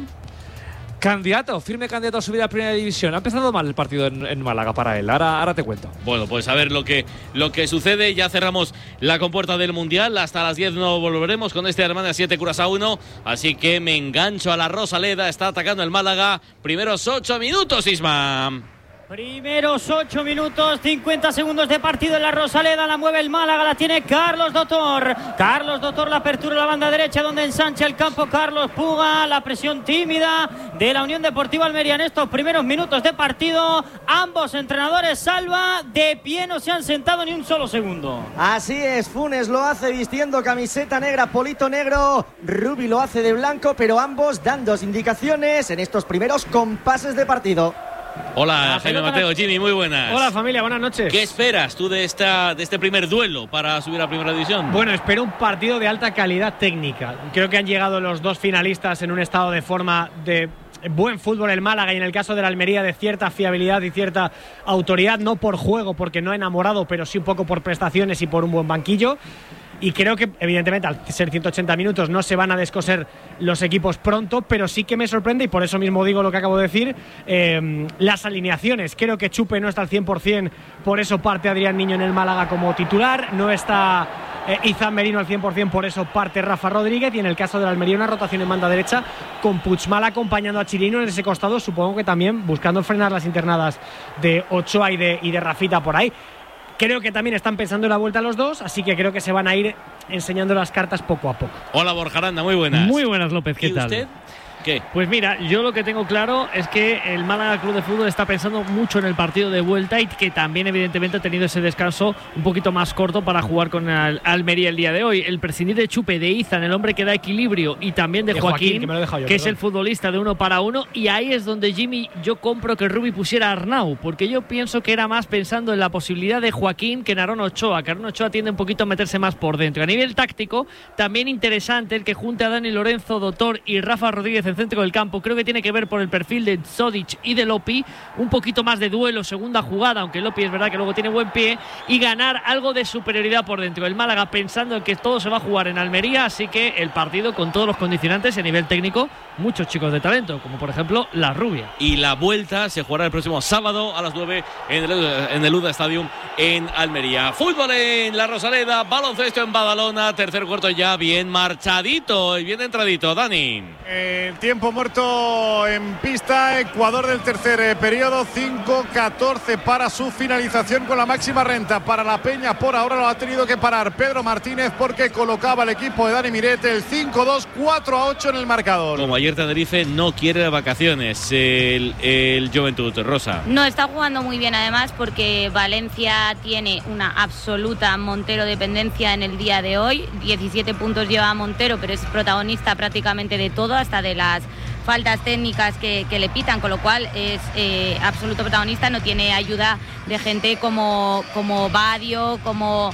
Candidato, firme candidato a subir a Primera División. Ha empezado mal el partido en, en Málaga para él. Ahora, ahora te cuento.
Bueno, pues a ver lo que, lo que sucede. Ya cerramos la compuerta del Mundial. Hasta las diez no volveremos con este Alemania siete, Curazao uno. Así que me engancho a la Rosaleda. Está atacando el Málaga. Primeros ocho minutos, Isma.
Primeros ocho minutos, cincuenta segundos de partido en la Rosaleda. La mueve el Málaga, la tiene Carlos Doctor. Carlos Doctor, la apertura a la banda derecha donde ensancha el campo Carlos Puga. La presión tímida de la Unión Deportiva Almería en estos primeros minutos de partido. Ambos entrenadores, Salva, de pie, no se han sentado ni un solo segundo. Así es, Funes lo hace vistiendo camiseta negra, polito negro. Rubi lo hace de blanco, pero ambos dando indicaciones en estos primeros compases de partido.
Hola, Jaime Mateo, Jimmy, muy buenas.
Hola familia, buenas noches.
¿Qué esperas tú de esta de este primer duelo para subir a Primera División?
Bueno, espero un partido de alta calidad técnica. Creo que han llegado los dos finalistas en un estado de forma de buen fútbol, el Málaga, y en el caso de la Almería de cierta fiabilidad y cierta autoridad, no por juego, porque no ha enamorado, pero sí un poco por prestaciones y por un buen banquillo. Y creo que, evidentemente, al ser ciento ochenta minutos no se van a descoser los equipos pronto, pero sí que me sorprende, y por eso mismo digo lo que acabo de decir, eh, las alineaciones. Creo que Chupe no está al cien por ciento, por eso parte Adrián Niño en el Málaga como titular, no está eh, Izan Merino al cien por ciento, por eso parte Rafa Rodríguez, y en el caso de la Almería una rotación en banda derecha con Puigmal acompañando a Chirino en ese costado, supongo que también buscando frenar las internadas de Ochoa y de, y de Rafita por ahí. Creo que también están pensando en la vuelta los dos, así que creo que se van a ir enseñando las cartas poco a poco.
Hola Borja Aranda, muy buenas.
Muy buenas, López, ¿qué
¿Y
tal?
usted? ¿Qué?
Pues mira, yo lo que tengo claro es que el Málaga Club de Fútbol está pensando mucho en el partido de vuelta y que también evidentemente ha tenido ese descanso un poquito más corto para jugar con el Almería el día de hoy. El prescindir de Chupe, de Izan, el hombre que da equilibrio, y también de, de Joaquín, Joaquín, que, me lo he dejado yo, que es el futbolista de uno para uno, y ahí es donde Jimmy, yo compro que Rubi pusiera a Arnau, porque yo pienso que era más pensando en la posibilidad de Joaquín que en Aaron Ochoa, que Aaron Ochoa tiende un poquito a meterse más por dentro. A nivel táctico, también interesante el que junte a Dani Lorenzo, Doctor y Rafa Rodríguez en centro del campo. Creo que tiene que ver por el perfil de Zodic y de Lopi, un poquito más de duelo, segunda jugada, aunque Lopi es verdad que luego tiene buen pie, y ganar algo de superioridad por dentro. El Málaga pensando en que todo se va a jugar en Almería, así que el partido con todos los condicionantes, a nivel técnico, muchos chicos de talento, como por ejemplo La Rubia.
Y la vuelta se jugará el próximo sábado a las nueve en el, en el U D A Stadium en Almería. Fútbol en la Rosaleda, baloncesto en Badalona, tercer cuarto ya bien marchadito y bien entradito. Dani.
El tiempo muerto en pista, Ecuador del tercer eh, periodo, cinco catorce para su finalización con la máxima renta para la Peña. Por ahora lo ha tenido que parar Pedro Martínez porque colocaba el equipo de Dani Mirete el cinco dos, cuatro a ocho en el marcador.
Como ayer Tenerife no quiere vacaciones el, el Juventud, Rosa.
No, está jugando muy bien además porque Valencia tiene una absoluta Montero dependencia en el día de hoy. diecisiete puntos lleva Montero, pero es protagonista prácticamente de todo, hasta de las faltas técnicas que, que le pitan, con lo cual es eh, absoluto protagonista. No tiene ayuda de gente como, como Badio, como,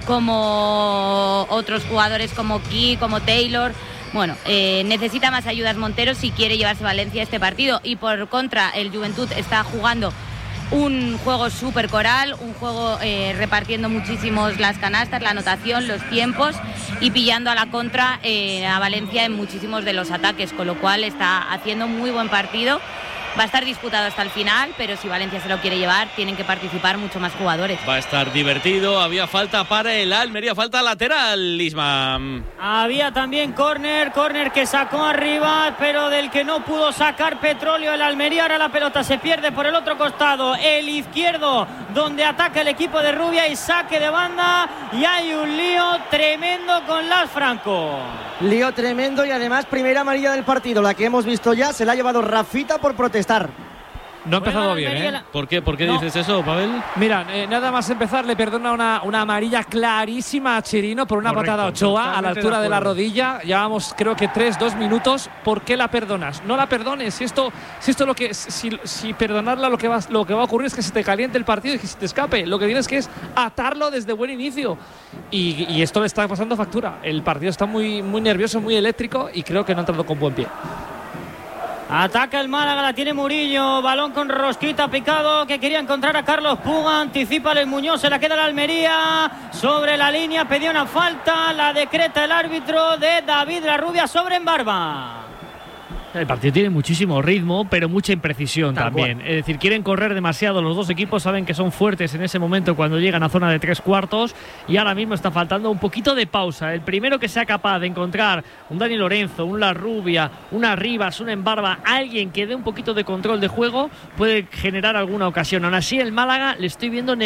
como otros jugadores como Key, como Taylor. Bueno, eh, necesita más ayudas Montero si quiere llevarse Valencia a este partido. Y por contra, el Juventud está jugando un juego súper coral, un juego eh, repartiendo muchísimos las canastas, la anotación, los tiempos, y pillando a la contra eh, a Valencia en muchísimos de los ataques, con lo cual está haciendo muy buen partido Va a estar disputado hasta el final, pero si Valencia se lo quiere llevar, tienen que participar mucho más jugadores.
Va a estar divertido. Había falta para el Almería, falta lateral, Isma.
Había también córner, córner que sacó arriba, pero del que no pudo sacar Petróleo el Almería. Ahora la pelota se pierde por el otro costado, el izquierdo, donde ataca el equipo de Rubia y saque de banda. Y hay un lío tremendo con Las Franco.
Lío tremendo y además primera amarilla del partido, la que hemos visto ya, se la ha llevado Rafita por protestar.
No ha empezado bien, ¿eh?
¿Por qué, ¿Por qué
no.
dices eso, Pavel?
Mira, eh, nada más empezar le perdona una, una amarilla clarísima a Chirino por una
Correcto,
patada a Ochoa a la altura de, de la rodilla. Llevamos creo que tres, dos minutos. ¿Por qué la perdonas? No la perdones. Si esto, si esto lo que, si, si perdonarla lo que va, lo que va a ocurrir es que se te caliente el partido y que se te escape. Lo que tienes que es atarlo desde buen inicio. Y, y esto le está pasando factura. El partido está muy, muy nervioso, muy eléctrico y creo que no ha entrado con buen pie.
Ataca el Málaga, la tiene Murillo, balón con Rosquita picado que quería encontrar a Carlos Puga, anticipa el Muñoz, se la queda la Almería sobre la línea, pedía una falta, la decreta el árbitro de David Larrubia sobre Embarba.
El partido tiene muchísimo ritmo, pero mucha imprecisión Tal también. Cual. Es decir, quieren correr demasiado. Los dos equipos saben que son fuertes en ese momento cuando llegan a zona de tres cuartos. Y ahora mismo está faltando un poquito de pausa. El primero que sea capaz de encontrar un Dani Lorenzo, un Larrubia, una Rivas, una Embarba, alguien que dé un poquito de control de juego, puede generar alguna ocasión. Aún así, el Málaga le estoy viendo